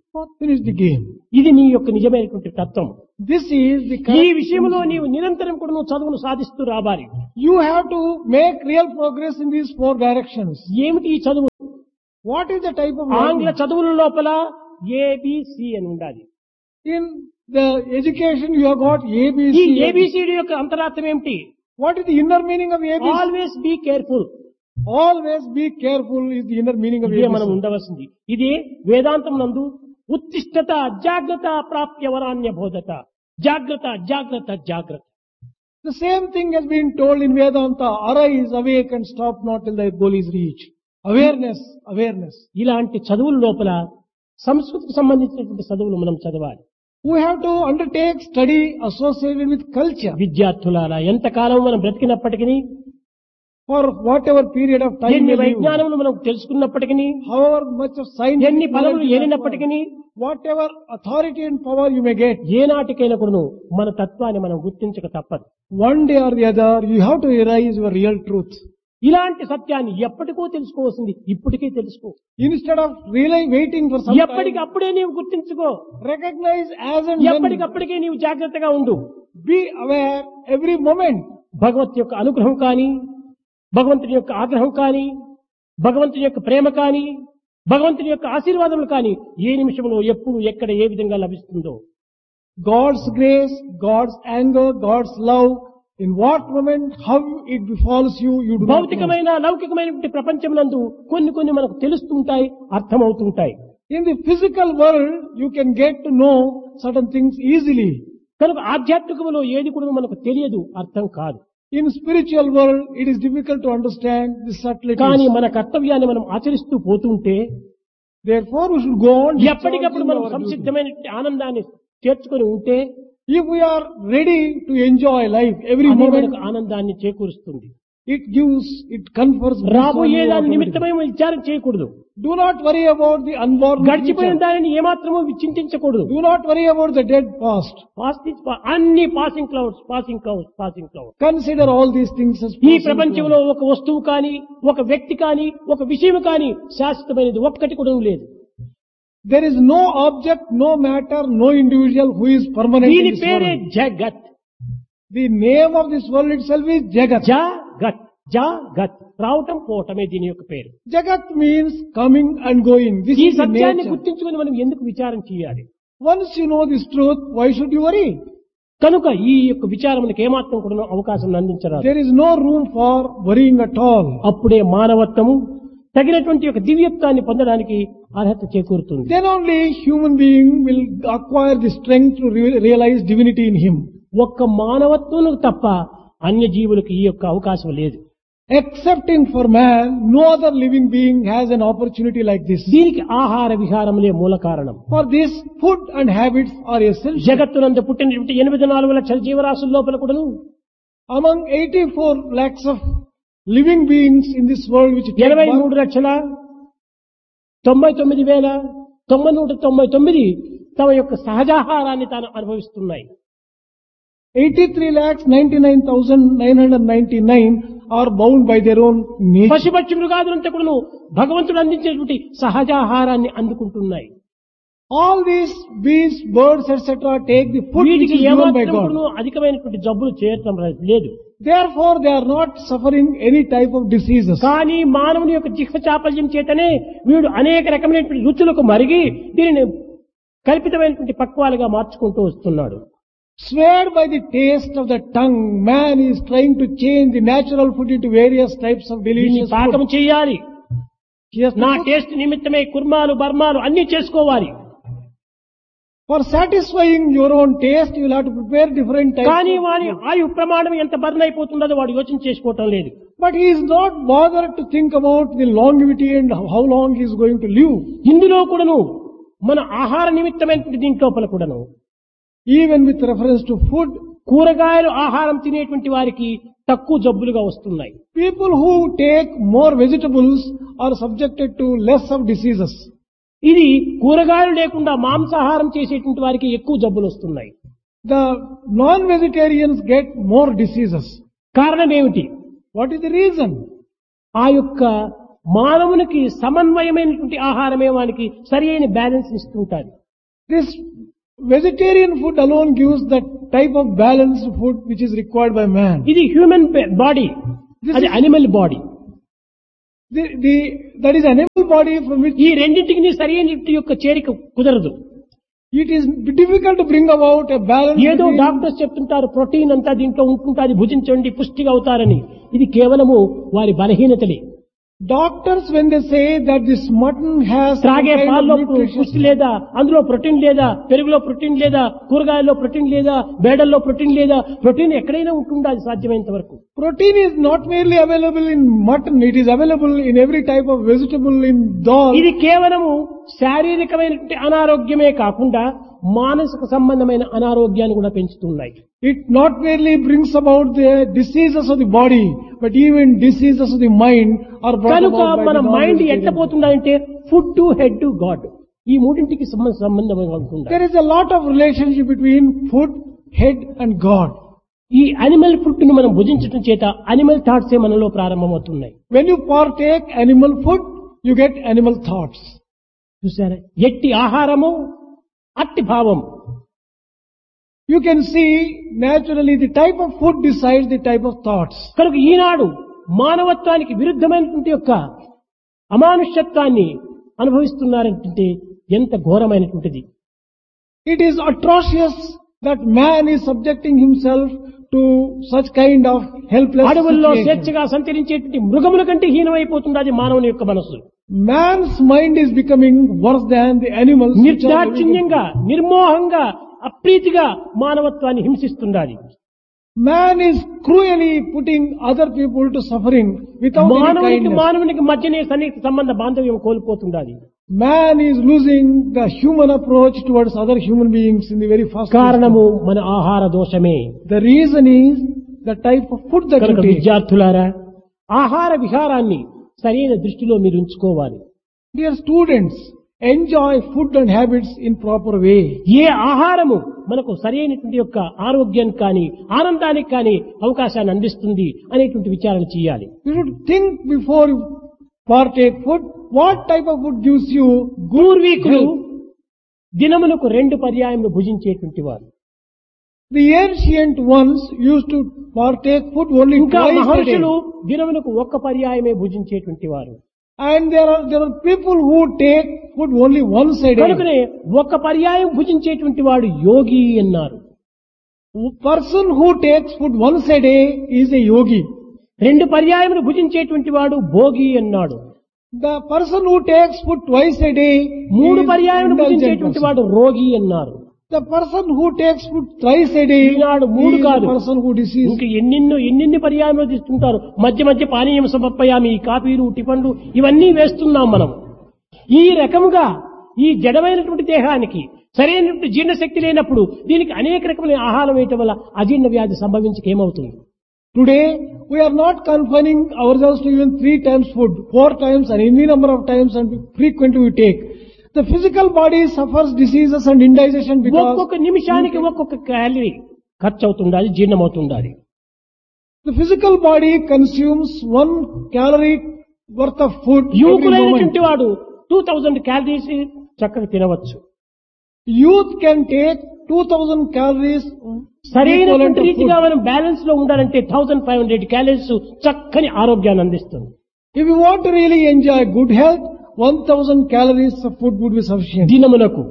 finish the game. ఇది నీ యొక్క నిజమైనటువంటి తత్వం. This is the ఈ correct విషయంలో principle. నీవు నిరంతరం కూడా నువ్వు చదువును సాధిస్తూ రావాలి. You have to make real progress in these 4 directions. ఏమిటి ఈ చదువు? What is the type of ఆంగ్ల learning? చదువుల లోపల ఏబిసి అని ఉండాలి. In the education you have got ఈ ABC. ఏబిసిడి యొక్క అంతరార్థం ఏమిటి? What is the inner meaning of ABC? Always be careful. Always be careful is the inner meaning of ఇదే మనం ABC. ఉండవలసింది. ఇది వేదాంతం నందు ఉత్తిష్టత జాగ్రత్త ప్రాప్యవరాన్య బోధత. జాగ్రత్త జాగ్రత్త జాగ్రత్త. The same thing has been told in Vedanta. Arise, awake and stop not till thy goal is reached. Awareness, awareness. ఇలాంటి చదువుల లోపల సంస్కృతికి సంబంధించినటువంటి చదువులు మనం చదవాలి. We have to undertake study associated with culture. విద్యార్థులారా ఎంతకాలం మనం బ్రతికినప్పటికీ, For whatever period of time ఎన్ని we live, వైజ్ఞానములు మనం తెలుసుకున్నప్పటికీ, however much of science, ఎన్ని పదవులు ఏలినప్పటికీ, whatever authority and power you may get, ఏనాటికైనా కూడాను మన తత్వాన్ని మనం గుర్తించక తప్పదు. one day or the other you have to realize your real truth. ఇలాంటి సత్యాన్ని ఎప్పటికో తెలుసుకోవాల్సింది ఇప్పటికే తెలుసుకో. Instead of really waiting for some time, ఎప్పటికప్పుడే నీవు గుర్తించుకో. recognize as and when, ఎప్పటికప్పటికే నీవు జాగ్రత్తగా ఉండు. be aware every moment. భగవత్ యొక్క అనుగ్రహం కానీ, భగవంతుని యొక్క ఆగ్రహం కానీ, భగవంతుని యొక్క ప్రేమ కానీ, భగవంతుని యొక్క ఆశీర్వాదములు కానీ ఏ నిమిషంలో ఎప్పుడు ఎక్కడ ఏ విధంగా లభిస్తుందో, God's grace, God's anger, God's love, in what moment, how it befalls you, you do not know. భౌతికమైన లౌకికమైనటువంటి ప్రపంచమునందు కొన్ని కొన్ని మనకు తెలుస్తుంటాయి, అర్థమవుతుంటాయి. In the physical world, you can get to know certain things easily. కనుక ఆధ్యాత్మికములో ఏది కూడా మనకు తెలియదు, అర్థం కాదు. In spiritual world, it is difficult to understand the subtleties. కానీ మన కర్తవ్యాన్ని మనం ఆచరిస్తూ పోతుంటే Therefore, we should go on ఎప్పటికప్పుడు discharging మనం our duty. సంసిద్ధమైన ఆనందాన్ని చేర్చుకొని ఉంటే If we are ready to enjoy life every అది moment, మనకు ఆనందాన్ని చేకూరుస్తుంది. it confers bliss on రాబోయే you దాని automatically. నిమిత్తమై విచారం చేయకూడదు. Do not worry about the unborn గడిచిపోయిన future. దానిని ఏమాత్రమూ చింతించకూడదు. Do not worry about the dead past. అన్ని passing clouds, passing clouds, passing clouds. Consider all these things as ఈ passing ప్రపంచంలో clouds. ఒక వస్తువు కానీ, ఒక వ్యక్తి కానీ, ఒక విషయం కానీ శాశ్వతమైనది ఒక్కటి కూడా లేదు. There is no object, no matter, no individual who is permanent దీని in this పేరే world. జగత్. The name of this world itself is Jagat. జగత్, జగత్ రావటం పోవటమే దీని యొక్క పేరు. Jagat means coming and going. This ఈ is the సత్యాన్ని nature. గుర్తించుకొని మనం ఎందుకు విచారం చేయాలి? Once you know this truth, why should you worry? కనుక ఈ యొక్క విచారములకు ఏమాత్రం కూడా అవకాశం అందించరాదు. There is no room for worrying at all. అప్పుడే మానవత్వము తగినటువంటి యొక్క దివ్యత్వాన్ని పొందడానికి అర్హత చేకూరుతుంది. Then only human being will acquire the strength to realize divinity in him. ఒక్క మానవత్వం తప్ప అన్య జీవులకు ఈ యొక్క అవకాశం లేదు. Excepting for man, no other living being has an opportunity like this. దీనికి ఆహార విహారములే మూల కారణం. For this, food and habits are essential. జగత్తునందు పుట్టినటువంటి 84 లక్షల జీవరాశుల లోపల కూడాను Among 84 lakhs of living beings in this world which take birth, 83,99,999 తమ యొక్క సహజాహారాన్ని తాను అనుభవిస్తున్నాయి. 83,99,999 are bound by their own nature. పశుపక్షి మృగాదులంతా కూడాను భగవంతుడు అందించేటువంటి సహజాహారాన్ని అందుకుంటున్నాయి. All these beasts, birds, etc. take the food which వీటికి is given by ఏమాత్రం God. కూడాను అధికమైనటువంటి జబ్బులు చేయటం లేదు. Therefore, they are not suffering any type of diseases. కానీ మానవుని యొక్క జిహ్వ చాపల్యం చేతనే వీడు అనేక రకమైనటువంటి రుచులకు మరిగి దీనిని కల్పితమైనటువంటి పక్వాలుగా మార్చుకుంటూ వస్తున్నాడు. Swayed by the taste of the tongue, man is trying to change the natural food into various types of దీన్ని delicious పాకం food. చేయాలి. He has to నా put- టేస్ట్ నిమిత్తమే కుర్మాలు బర్మాలు అన్ని చేసుకోవాలి. For satisfying your own taste, you will have to prepare different types కానీ of వారి food. ఆయు ప్రమాణం ఎంత బర్న్ అయిపోతుందో వాడు యోచన చేసుకోవటం లేదు. But he is not bothered to think about the longevity and how long he is going to live. ఇందులో కూడాను మన ఆహార నిమిత్తమైనటువంటి దీంట్లోపల కూడాను Even with reference to food, కూరగాయలు ఆహారం తినేటువంటి వారికి తక్కువ జబ్బులుగా వస్తున్నాయి. people who take more vegetables are subjected to less of diseases. ఇది కూరగాయలు లేకుండా మాంసాహారం చేసేటువంటి వారికి ఎక్కువ జబ్బులు వస్తున్నాయి. The non-vegetarians get more diseases. కారణం ఏమిటి? What is the reason? ఆ యొక్క మానవునికి సమన్వయమైనటువంటి ఆహారమే వానికి సరి అయిన బ్యాలెన్స్ ఇస్తుంటారు. This vegetarian food alone gives that type of balanced food which is required by man. ఇది హ్యూమన్ బాడీ, This అది is- animal body. That is animal body from which ఈ రెండింటికి సరైన యొక్క చేరిక కుదరదు. it is difficult to bring about a balance. ఏదో between- doctors చెప్తుంటారు ప్రోటీన్ అంతా దీంట్లో ఉంటుంటుంది, భుజించండి పుష్టిగా అవుతారని. ఇది కేవలము వారి బలహీనతలే. Doctors, when they say that this mutton has some త్రాగే kind of పాల్లో nutrition- పుష్టి లేదా, అందులో ప్రోటీన్ లేదా, పెరుగులో ప్రోటీన్ లేదా, కూరగాయల్లో ప్రోటీన్ లేదా, బేడల్లో ప్రోటీన్ లేదా, ప్రోటీన్ ఎక్కడైనా ఉంటుందా అది సాధ్యమైనంత వరకు. protein is not merely available in mutton, it is available in every type of vegetable, in dal. ఇది కేవలము శారీరకమైనటువంటి అనారోగ్యమే కాకుండా మానసిక సంబంధమైన అనారోగ్యాన్ని కూడా పెంచుతున్నాయి. It not merely brings about the diseases of the body, but even diseases of the mind are brought కనుక about by మన the మైండ్ non-vegetarian. ఎట్లా పోతుందంటే food to head to God, ఈ మూడింటికి సంబంధంగా ఉంటుంది. There is a lot of relationship between food, head and God. ఈ animal food ను మనం భుజించడం చేత అనిమల్ థాట్సే మనలో ప్రారంభమవుతున్నాయి. When you partake animal food, you get animal thoughts. చూసారా, ఎట్టి ఆహారము అట్టి భావం. You can see naturally the type of food decides the type of thoughts. కనుక ఈనాడు మానవత్వానికి విరుద్ధమైనటువంటి యొక్క అమానుష్యత్వాన్ని అనుభవిస్తున్నారంటే ఎంత ఘోరమైనటువంటిది. It is atrocious that man is subjecting himself to such kind of helpless అడవుల్లో situation. స్వేచ్ఛగా సంచరించేటువంటి మృగముల కంటే హీనమైపోతున్నది మానవుని యొక్క మనస్సు. Man's mind is becoming worse than the animals. which are living in- నిర్దాక్షిణ్యంగా, నిర్మోహంగా, అప్రీతిగా మానవత్వాన్ని హింసిస్తున్నది. Man is cruelly putting other people to suffering without any మానవునికి kindness. మానవునికి మధ్యనే సన్నిహిత సంబంధ బాంధవ్యం కోల్పోతున్నది. Man is losing the human approach towards other human beings in the very first కారణము మన ఆహార దోషమే. instance. The reason is the type of food that కనుక you take. విద్యార్థులారా, ఆహార విహారాన్ని సరైన దృష్టిలో మీరు ఉంచుకోవాలి. Dear students, enjoy food and habits in proper way. ఏ ఆహారము మనకు సరైనటువంటి యొక్క ఆరోగ్యానికి కానీ ఆనందానికి కానీ అవకాశాన్ని అందిస్తుంది అనేటువంటి విచారణ చేయాలి. You should think before you partake food, what type of food gives you good పూర్వీకులు health. దినములకు 2 పర్యాయములు భుజించేటువంటి వారు. The ancient ones used to partake food only ఇంకా twice a day. మహర్షులు దినములకు 1 పర్యాయమే భుజించేటువంటి వారు. And there are people who take food only once a day. కనుకనే 1 పర్యాయం భుజించేటువంటి వాడు యోగి అన్నారు. Person who takes food once a day is a yogi. 2 పర్యాయములు భుజించేటువంటి వాడు భోగి అన్నాడు. The person who takes food twice a day 3 is పర్యాయములు indulgent భుజించేటువంటి person. వాడు రోగి అన్నారు. The person who takes food thrice a day Eenadu 3 is కాదు, the person who diseased. ఇంకా ఎన్ని పర్యాయములు తీసుకుంటారు. మధ్య మధ్య పానీయం సమర్పయామి, కాఫీలు, టిఫన్లు ఇవన్నీ వేస్తున్నాం మనం. ఈ రకముగా ఈ జడమైనటువంటి దేహానికి సరైనటువంటి జీర్ణశక్తి లేనప్పుడు దీనికి అనేక రకమైన ఆహారం వేయటం వల్ల అజీర్ణ వ్యాధి సంభవించక ఏమవుతుంది? Today, we are not confining ourselves to even 3 times food, 4 times and any number of times and frequently we take. The physical body suffers diseases and indigestion because ఒక్కొక్క నిమిషానికి ఒక్కొక్క క్యాలరీ ఖర్చు అవుతుండాలి, జీర్ణమవుతుండాలి. the physical body consumes 1 calorie worth of food every moment. యువకులైనటువంటి వాడు 2000 calories చక్కగా తినవచ్చు. Youth can take 2000 calories equivalent సరైనటువంటి of రీతిగా food. మనం బ్యాలెన్స్ లో ఉండాలంటే 1500 క్యాలరీస్ చక్కని ఆరోగ్యాన్ని అందిస్తుంది. If you want to really enjoy good health, 1000 calories of food would be sufficient. దినమునకు.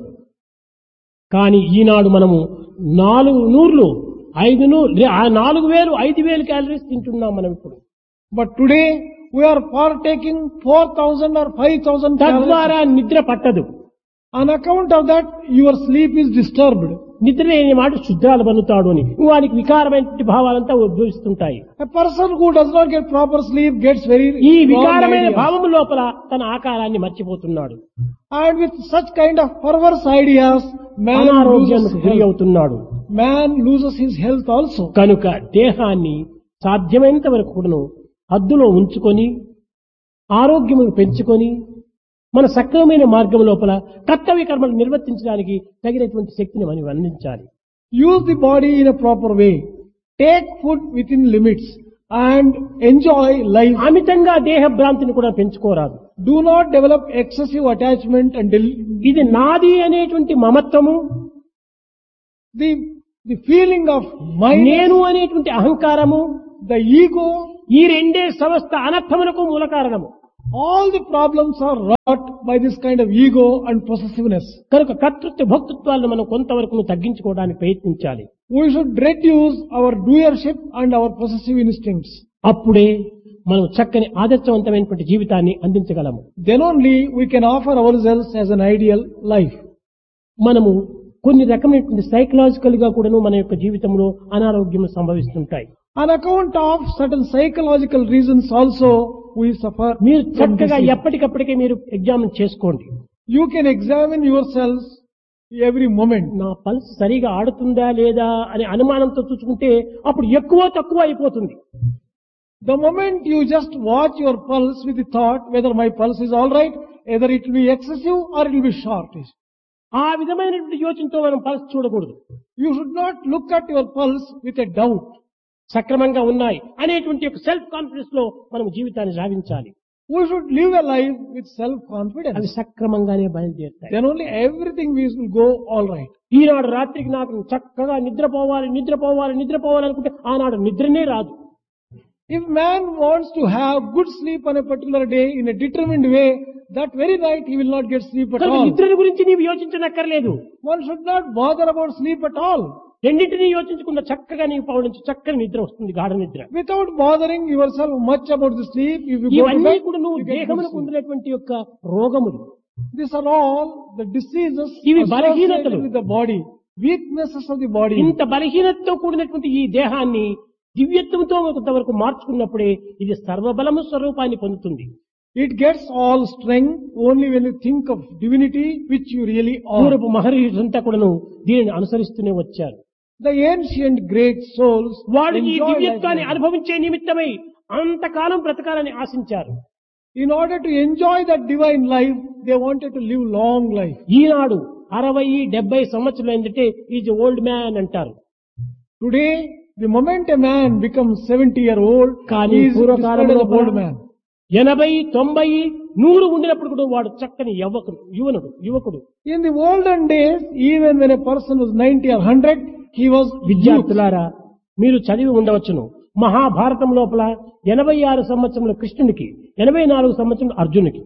కానీ ఈనాడు మనము 400, 500, 4000, 5000 క్యాలరీస్ తింటున్నాం మనం ఇప్పుడు. But today, we are partaking 4000 or 5000 calories. తద్వారా నిద్ర పట్టదు. On account of that, your sleep is disturbed. నిద్ర లేని మాట శుద్ధాలు బనుతాడు అని వానికి వికారమైన భావాలంతా ఉద్భవిస్తుంటాయి. A person who does not get proper sleep gets very ఈ wrong వికారమైన ideas. భావము లోపల తన ఆకారాన్ని మర్చిపోతున్నాడు. And with such kind of perverse ideas, man అనారోగ్యానికి loses గురి health. అవుతున్నాడు. Man loses his health also. కనుక దేహాన్ని సాధ్యమైనంత వరకు కూడాను హద్దులో ఉంచుకొని ఆరోగ్యమును పెంచుకొని మన సక్రమమైన మార్గం లోపల కర్తవ్య కర్మలు నిర్వర్తించడానికి తగినటువంటి శక్తిని మనం అందించాలి. Use the body in a proper way. Take food within limits and enjoy life. అమితంగా దేహ భ్రాంతిని కూడా పెంచుకోరాదు. Do not develop excessive attachment and ఇది నాది అనేటువంటి మమత్వము, the feeling of mine, నేను అనేటువంటి అహంకారము, the ego. ఈ రెండే సమస్త అనర్థములకు మూల కారణము. All the problems are wrought by this kind of ego and possessiveness. కనుక కర్తృత్వ భోక్తృత్వాలను మనం కొంతవరకు తగ్గించుకోవడానికి ప్రయత్నించాలి. We should reduce our doership and our possessive instincts. అప్పుడే మనం చక్కని ఆదర్శవంతమైనటువంటి జీవితాన్ని అందించగలము. Then only we can offer ourselves as an ideal life. మనము కొన్ని రకమైనటువంటి సైకలాజికల్ గా కూడాను మన యొక్క జీవితంలో అనారోగ్యం సంభవిస్తుంటాయి. On account of certain psychological reasons also we suffer. మీరు from చక్కగా disease. ఎప్పటికప్పటికే మీరు ఎగ్జామిన్ చేసుకోండి. You can examine yourselves every moment. నా పల్స్ సరిగా ఆడుతుందా లేదా అనే అనుమానంతో చూసుకుంటే అప్పుడు ఎక్కువ తక్కువ అయిపోతుంది. The moment you just watch your pulse with the thought whether my pulse is all right, either it will be excessive or it will be shortish. ఆ విధమైనటువంటి యోచనతో మనం పల్స్ చూడకూడదు. You should not look at your pulse with a doubt. సక్రమంగా ఉన్నాయి అనేటువంటి ఒక self confidence లో మనం జీవితాన్ని సాగించాలి. We should live a life with అవి self-confidence. సక్రమంగానే బయలుదేరుతాయి. Then only everything will go all right. ఈనాడు రాత్రికి నాకు చక్కగా నిద్రపోవాలి అనుకుంటే ఆనాడు నిద్రనే రాదు. If man wants to have good sleep on a particular day in a determined way, that very night he will not get sleep at కనుక all. నిద్రని గురించి నీవు యోచించనక్కర్లేదు. One should not bother about sleep at all. రెండింటినీ యోచించకుండా చక్కగా నీవు పవడించి చక్కని నిద్ర వస్తుంది, గాఢ నిద్ర. Without bothering yourself much about the sleep, if you go to ఇవన్నీ bed, కూడా నువ్వు you get good దేహమునకు sleep. ఉండినటువంటి యొక్క రోగములు. These are all the diseases ఇవి associated బలహీనతలు. with the body, weaknesses of the body. ఇంత బలహీనతతో కూడినటువంటి ఈ దేహాన్ని దివ్యత్వంతో కొంతవరకు మార్చుకున్నప్పుడే ఇది సర్వబలము స్వరూపాన్ని పొందుతుంది. It gets all strength only when you think of divinity, which you really are. పూర్వపు మహర్షులంతా కూడాను దీనిని అనుసరిస్తూనే వచ్చారు. The ancient great souls వాడు ఈ enjoy దివ్యత్వాన్ని life. అనుభవించే నిమిత్తమై అంతకాలం బ్రతకాలని ఆశించారు. In order to enjoy that divine life, they wanted to live long life. ఈనాడు 60-70 సంవత్సరాలు ఏంటంటే ఈజ్ ఓల్డ్ మ్యాన్ అంటారు. Today, the moment a man becomes 70-year-old, కానీ he is described as పూర్వకాలంలో an old man. 80, 90, 100 ఉండినప్పుడు కూడా వాడు చక్కని యువకుడు. In the olden days, even when a person was 90 or 100, he was youth. విద్యార్థులారా, మీరు చదివి ఉండవచ్చును. మహాభారతం లోపల 86 సంవత్సరముల కృష్ణునికి, 84 సంవత్సరముల అర్జునునికి.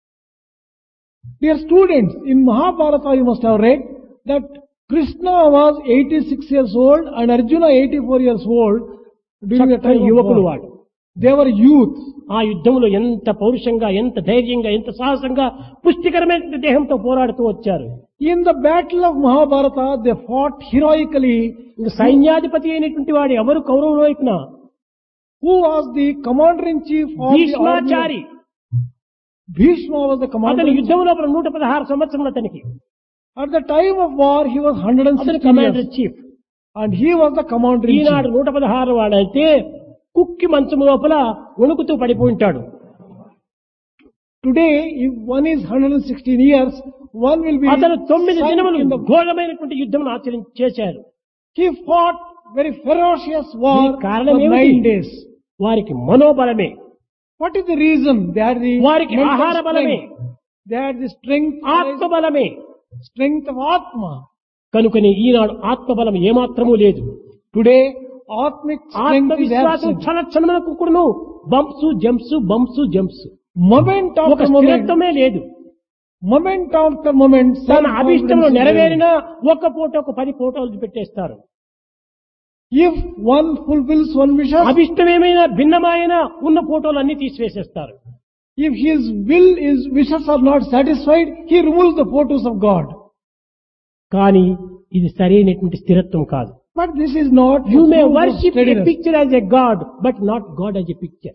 Dear students, in Mahabharata you must have read that Krishna was 86 years old and Arjuna 84 years old during the time of యువకులు war. వాడు. They were youth. ఆ యుద్ధంలో ఎంత పౌరుషంగా, ఎంత ధైర్యంగా, ఎంత సాహసంగా, పుష్టికరమైన దేహంతో పోరాడుతూ వచ్చారు. In the battle of Mahabharata, they fought heroically. ఇంక సైన్యాధిపతి అయినటువంటి వాడు ఎవరు కౌరవుల వైపున? Who was the commander-in-chief of the army? Bhishmachari. Bhishma was the అతని commander-in-chief. యుద్ధం లోపల 116 సంవత్సరములు అతనికి. At the time of war, he was అతను 160 commander years. Chief. And he was the commander-in-chief. ఈనాడు 116 వాడైతే కుక్కి మంచం లోపల వణుకుతూ పడిపోయింటాడు. Today, if one is 116 years, one will be అతను 9 sunk దినములు in the... ఘోరమైనటువంటి యుద్ధం చేశారు. He fought very ferocious war దీనికి కారణం for ఏమిటి? 9 days. వారికి మనోబలమే, What is the reason? They are the వారికి mental ఆహార బలమే, strength. They are the ఆత్మబలమే. strength of Atma. కనుకని ఈనాడు ఆత్మబలం ఏమాత్రమూ లేదు. Today, Atmic strength is ఆత్మవిశ్వాసం absent. క్షణములకు కూడాను బంప్స్ జంప్స్. Moment ఒక after moment, స్థిరత్వమే లేదు. moment after moment, తన అభిష్టంలో self-confidence is నెరవేరినా there. ఒక ఫోటోకు 10 ఫోటోలు పెట్టేస్తారు. If one fulfills one wishes, అభిష్టం ఏమైనా భిన్నమైన ఉన్న ఫోటోలు అన్ని తీసివేసేస్తారు. if his wishes are not satisfied, he removes the photos of God. కానీ ఇది సరైనటువంటి స్థిరత్వం కాదు. But this is not you the May proof of worship a steadiness. Picture as a God but not God as a picture.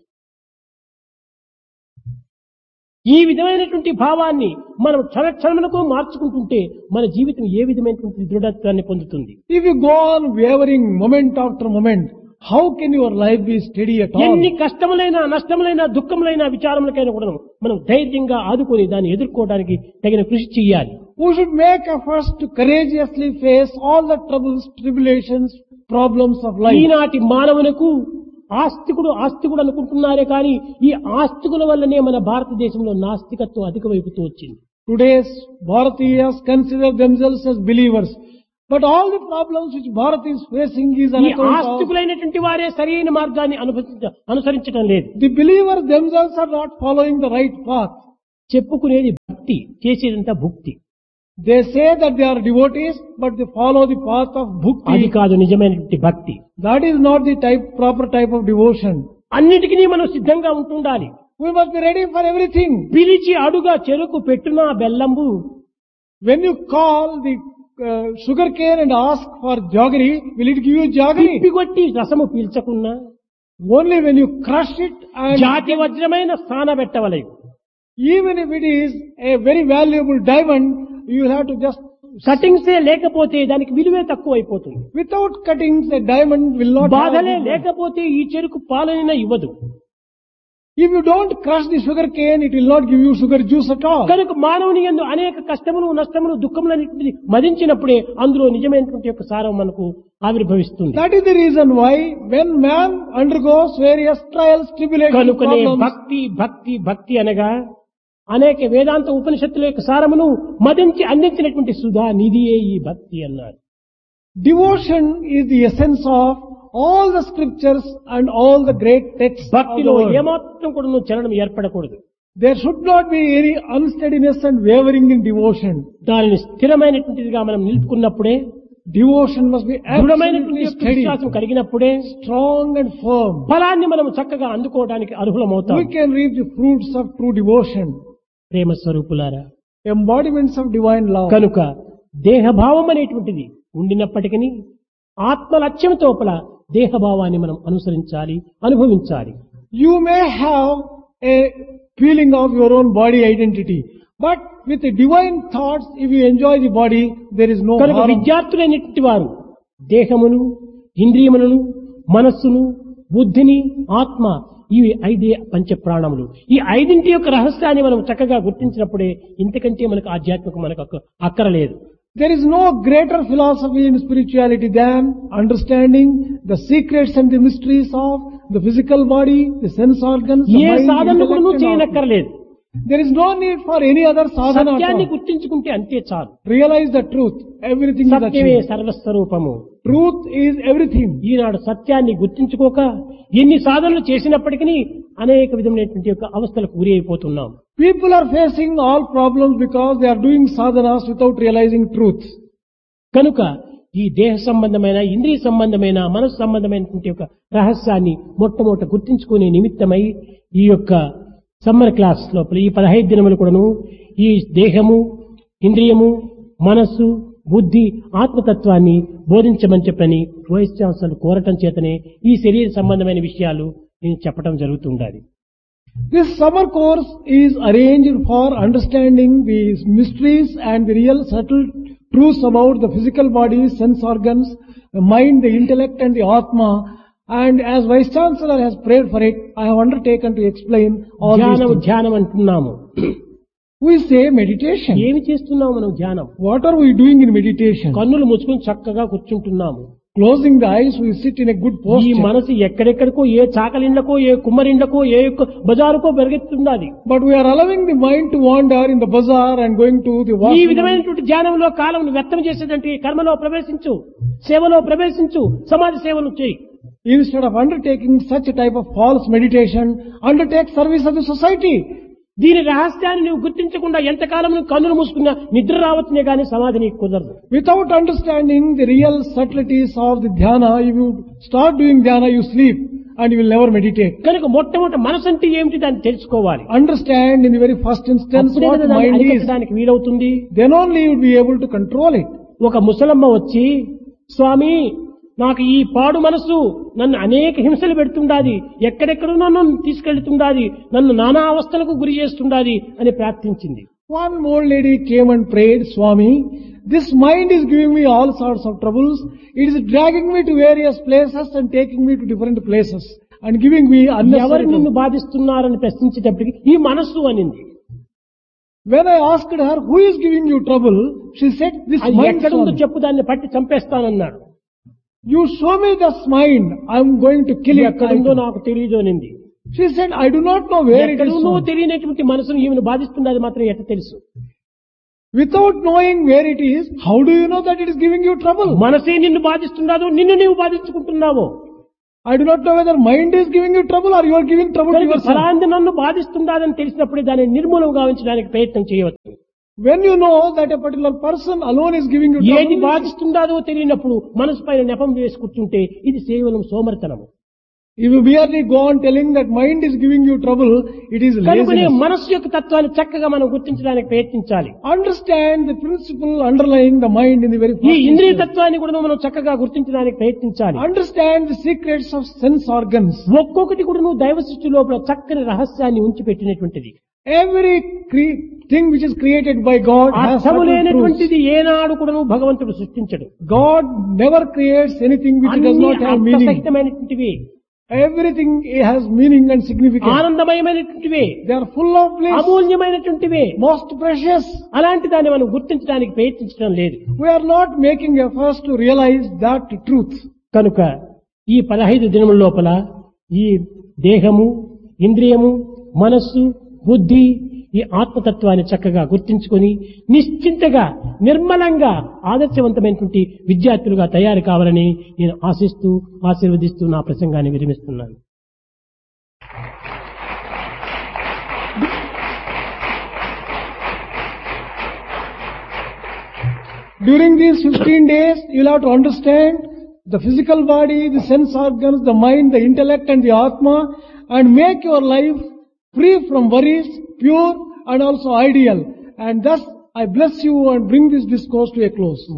ఈ విధమైనటువంటి భావాన్ని మనం క్షణములకు మార్చుకుంటుంటే మన జీవితం ఏ విధమైనటువంటి దృఢత్వాన్ని పొందుతుంది. If you go on wavering moment after moment, how can your life be steady at all? ఎన్ని కష్టములైనా, నష్టములైనా, దుఃఖములైనా, విచారములకైనా కూడా మనం ధైర్యంగా ఆదుకొని దాన్ని ఎదుర్కోవడానికి తగిన కృషి చేయాలి. We should make efforts to courageously face all the troubles, tribulations, problems of life. ఈనాటి మానవులకు ఆస్తికుడు ఆస్తికుడు అనుకుంటున్నారే కానీ ఈ ఆస్తికుల వల్లనే మన భారతదేశంలో నాస్తికత్వం అధికమైపుతూ వచ్చింది. Today's Bharatiyas consider themselves as believers. But all the problems which Bharat is facing is an ఈ account of ఆస్తికులైనటువంటి వారే సరైన మార్గాన్ని అనుసరించడం లేదు. the believers themselves are not following the right path. చెప్పుకునేది భక్తి, చేసేదంతా భుక్తి. They say that they are devotees, but they follow the path of అది bhakti. కాదు నిజమైనటువంటి భక్తి. That is not the proper type of devotion. అన్నిటికీ మనం సిద్ధంగా ఉంటుండాలి. We must be ready for everything. పిలిచి అడుగా చెరుకు పెట్టున బెల్లంబు. When you call the sugar cane and ask for jaggery, will it give you jaggery? పిప్పిగొట్టి రసము పీల్చకున్నా Only when you crush it and జాతి వజ్రమైన స్థాన పెట్టవలెను. even if it is a very valuable diamond, you will have to just, కటింగ్సే లేకపోతే దానికి విలువే తక్కువ అయిపోతుంది. without cuttings, a diamond will not have బాధలే value. లేకపోతే ఈ చెరుకు పాలైనా ఇవ్వదు. If you don't crush the sugar cane, it will not give you sugar juice at all. కనుక మానవుని యందు అనేక కష్టములు నష్టములు దుఃఖములన్నింటినీ మదించినప్పుడే అందులో నిజమైనటువంటి యొక్క సారం మనకు ఆవిర్భవిస్తుంది. That is the reason why when man undergoes various trials, tribulations, కనుకనే problems, భక్తి భక్తి భక్తి అనగా అనేక వేదాంత ఉపనిషత్తుల యొక్క సారమును మదించి అందించినటువంటి సుధా నిధియే ఈ భక్తి అన్నారు. devotion is the essence of all the scriptures and all the great texts of the భక్తిలో world. ఏమాత్రం కూడా చలనం ఏర్పడకూడదు. There should not be any unsteadiness and wavering in devotion. దానిని స్థిరమైనటువంటిదిగా మనం నిలుపుకున్నప్పుడే, Devotion must be దృఢమైనటువంటి absolutely యొక్క steady, విశ్వాసం కలిగినప్పుడే strong and firm. ఫలాన్ని మనం చక్కగా అందుకోవడానికి అర్హులమవుతాం. We can reap the fruits of true devotion, ప్రేమ స్వరూపులారా, embodiments of divine love. కనుక దేహభావం అనేటువంటిది ఉండినప్పటికీ ఆత్మ లక్ష్యం తోపల దేహభావాన్ని మనం అనుసరించాలి, అనుభవించాలి. You may have a feeling of your own body identity, but with the divine thoughts, if you enjoy the body, there is no కనుక harm. విద్యార్థులైనటువంటి వారు దేహమును, ఇంద్రియములను, మనస్సును, బుద్ధిని, ఆత్మ ఇవి 5 పంచ ప్రాణములు. ఈ 5 యొక్క రహస్యాన్ని మనం చక్కగా గుర్తించినప్పుడే ఇంతకంటే మనకు ఆధ్యాత్మికం మనకు అక్కరలేదు. There is no greater philosophy in spirituality than understanding the secrets and the mysteries of the physical body, the sense organs, the A mind, సాధనను intellect and all. చేయనక్కర్లేదు. There is no need for any other sadhana at సత్యాన్ని all. గుర్తించుకుంటే అంతే చాలు. Realize the truth. Everything is సత్యమే achieved. సర్వస్వరూపము. Truth is everything. ఈనాడు సత్యాన్ని గుర్తించుకోక ఎన్ని సాధనలు చేసినప్పటికీ అనేక విధమైనటువంటి యొక్క అవస్థలకు గురి అయిపోతున్నాం. People are facing all problems because they are doing sadhanas without realizing truth. కనుక ఈ దేహ సంబంధమైన, ఇంద్రియ సంబంధమైన, మనసు సంబంధమైనటువంటి యొక్క రహస్యాన్ని మొట్టమొదట గుర్తించుకునే నిమిత్తమై ఈ యొక్క సమ్మర్ క్లాస్ లోపల ఈ 15 దినములు కూడాను ఈ దేహము, ఇంద్రియము, మనస్సు, బుద్ధి, ఆత్మతత్వాన్ని బోధించమని చెప్పని వైస్ ఛాన్సలర్ కోరటం చేతనే ఈ శరీర సంబంధమైన విషయాలు నేను చెప్పడం జరుగుతుండాలి. This summer course is arranged for understanding the mysteries and the real subtle truths about the physical body, sense organs, the mind, the intellect and the Atma. And as Vice Chancellor has prayed for it, I have undertaken to explain all these ధ్యానం things. ధ్యానం అంటున్నాము. We say meditation. ఏమి చేస్తున్నాము మనం ధ్యానం? What are we doing in meditation? కన్నులు మూసుకొని చక్కగా కూర్చుంటున్నాము. Closing the eyes, we sit in a good ఈ posture. మనసు ఎక్కడెక్కడికో ఏ చాకలిండ్లకో ఏ కుమ్మరిండ్లకో ఏ బజారుకో పెరిగెత్తుండాలి. But we are allowing the mind to wander in the bazaar and going to the ఈ washroom. విధమైనటువంటి ధ్యానంలో కాలం వ్యక్తం చేసేదంటే కర్మలో ప్రవేశించు, సేవలో ప్రవేశించు, సమాధి సేవలు చేయి. Instead of undertaking such a type of false meditation, undertake service of the society. దీని రహస్యాన్ని నువ్వు గుర్తించకుండా ఎంతకాలం నువ్వు కన్నులు మూసుకున్నా నిద్ర రావచ్చునే గానీ సమాధి నీకు కుదరదు. Without understanding the real subtleties of the dhyana, if you start doing dhyana, you sleep and you will never meditate. కనుక మొట్టమొదటి మనసు అంటే ఏమిటి దాన్ని తెలుసుకోవాలి. Understand in the very first instance అప్పుడే what కదా దాన్ని mind is. అరికట్టడానికి వీలవుతుంది. Then only you will be able to control it. ఒక ముసలమ్మ వచ్చి, స్వామి నాకు ఈ పాడు మనసు నన్ను అనేక హింసలు పెడుతుండాది, ఎక్కడెక్కడో నన్ను తీసుకెళ్తుండాది, నన్ను నానా అవస్థలకు గురి చేస్తుండాది అని ప్రార్థించింది. One old lady came and prayed, Swami, this mind is giving me all sorts of troubles. It is dragging me to various places and taking me to different places and giving me ఎవరు unnecessary నిన్ను trouble. బాధిస్తున్నారని ప్రశ్నించేటప్పటికి ఈ మనస్సు అనింది. When I asked her, who is giving you trouble? She said, this అది mind, ఎక్కడుందో Swami. చెప్పు, దాన్ని పట్టి చంపేస్తానన్నాడు. You show me this mind, I am going to kill it. ఎక్కడుందో నాకు తెలియదు అనింది. She said, I do not know where it is. ఎక్కడుందో found. తెలియనటువంటి మనసును ఈమెను బాధిస్తున్నది మాత్రం ఎట్ట తెలుసు? Without knowing where it is, how do you know that it is giving you trouble? మనసే నిన్ను బాధిస్తున్నదో నిన్ను నీవు బాధించుకుంటున్నావో. I do not know whether mind is giving you trouble or you are giving trouble to yourself. ఫలాంది నన్ను బాధిస్తున్నదని తెలిసినప్పుడే దాన్ని నిర్మూలం గావించడానికి ప్రయత్నం చేయవచ్చు. When you know that a particular person alone is giving you ఏది trouble, బాధిస్తుందో తెలియనప్పుడు మనసు పైన నెపం వేసి కూర్చుంటే ఇది కేవలం సోమరితనము. if you merely go on telling that mind is giving you trouble, it is కనుకనే laziness. మనస్సు యొక్క తత్వాన్ని చక్కగా మనం గుర్తించడానికి ప్రయత్నించాలి. Understand the principle underlying the mind in the very ఈ first ఇంద్రియ instance. తత్వాన్ని కూడా మనం చక్కగా గుర్తించడానికి ప్రయత్నించాలి. Understand the secrets of sense organs. ఒక్కొక్కటి కూడా నువ్వు దైవ సృష్టి లోపల చక్కని రహస్యాన్ని ఉంచిపెట్టినటువంటిది. Every thing which is created by God has అర్థము certain truths. లేనటువంటిది ఏనాడు కూడా భగవంతుడు సృష్టించడు. God never creates anything which does not have meaning. అర్థసహితమైనటువంటివి, Everything has meaning and significance. ఆనందమయమైనటువంటివి, They are full of bliss, అమూల్యమైనటువంటివి. most precious. అలాంటి దాన్ని మనం గుర్తించడానికి ప్రయత్నించడం లేదు. We are not making efforts to realize that truth. కనుక ఈ 15 దినముల లోపల ఈ దేహము, ఇంద్రియము, మనస్సు, బుద్ధి, ఈ ఆత్మతత్వాన్ని చక్కగా గుర్తించుకొని నిశ్చింతగా నిర్మలంగా ఆదర్శవంతమైనటువంటి విద్యార్థులుగా తయారు కావాలని నేను ఆశిస్తూ ఆశీర్వదిస్తూ నా ప్రసంగాన్ని విరమిస్తున్నాను. During these 15 days, you will have to understand the physical body, the sense organs, the mind, the intellect and the Atma, and make your life free from worries, pure and also ideal. And thus I bless you and bring this discourse to a close.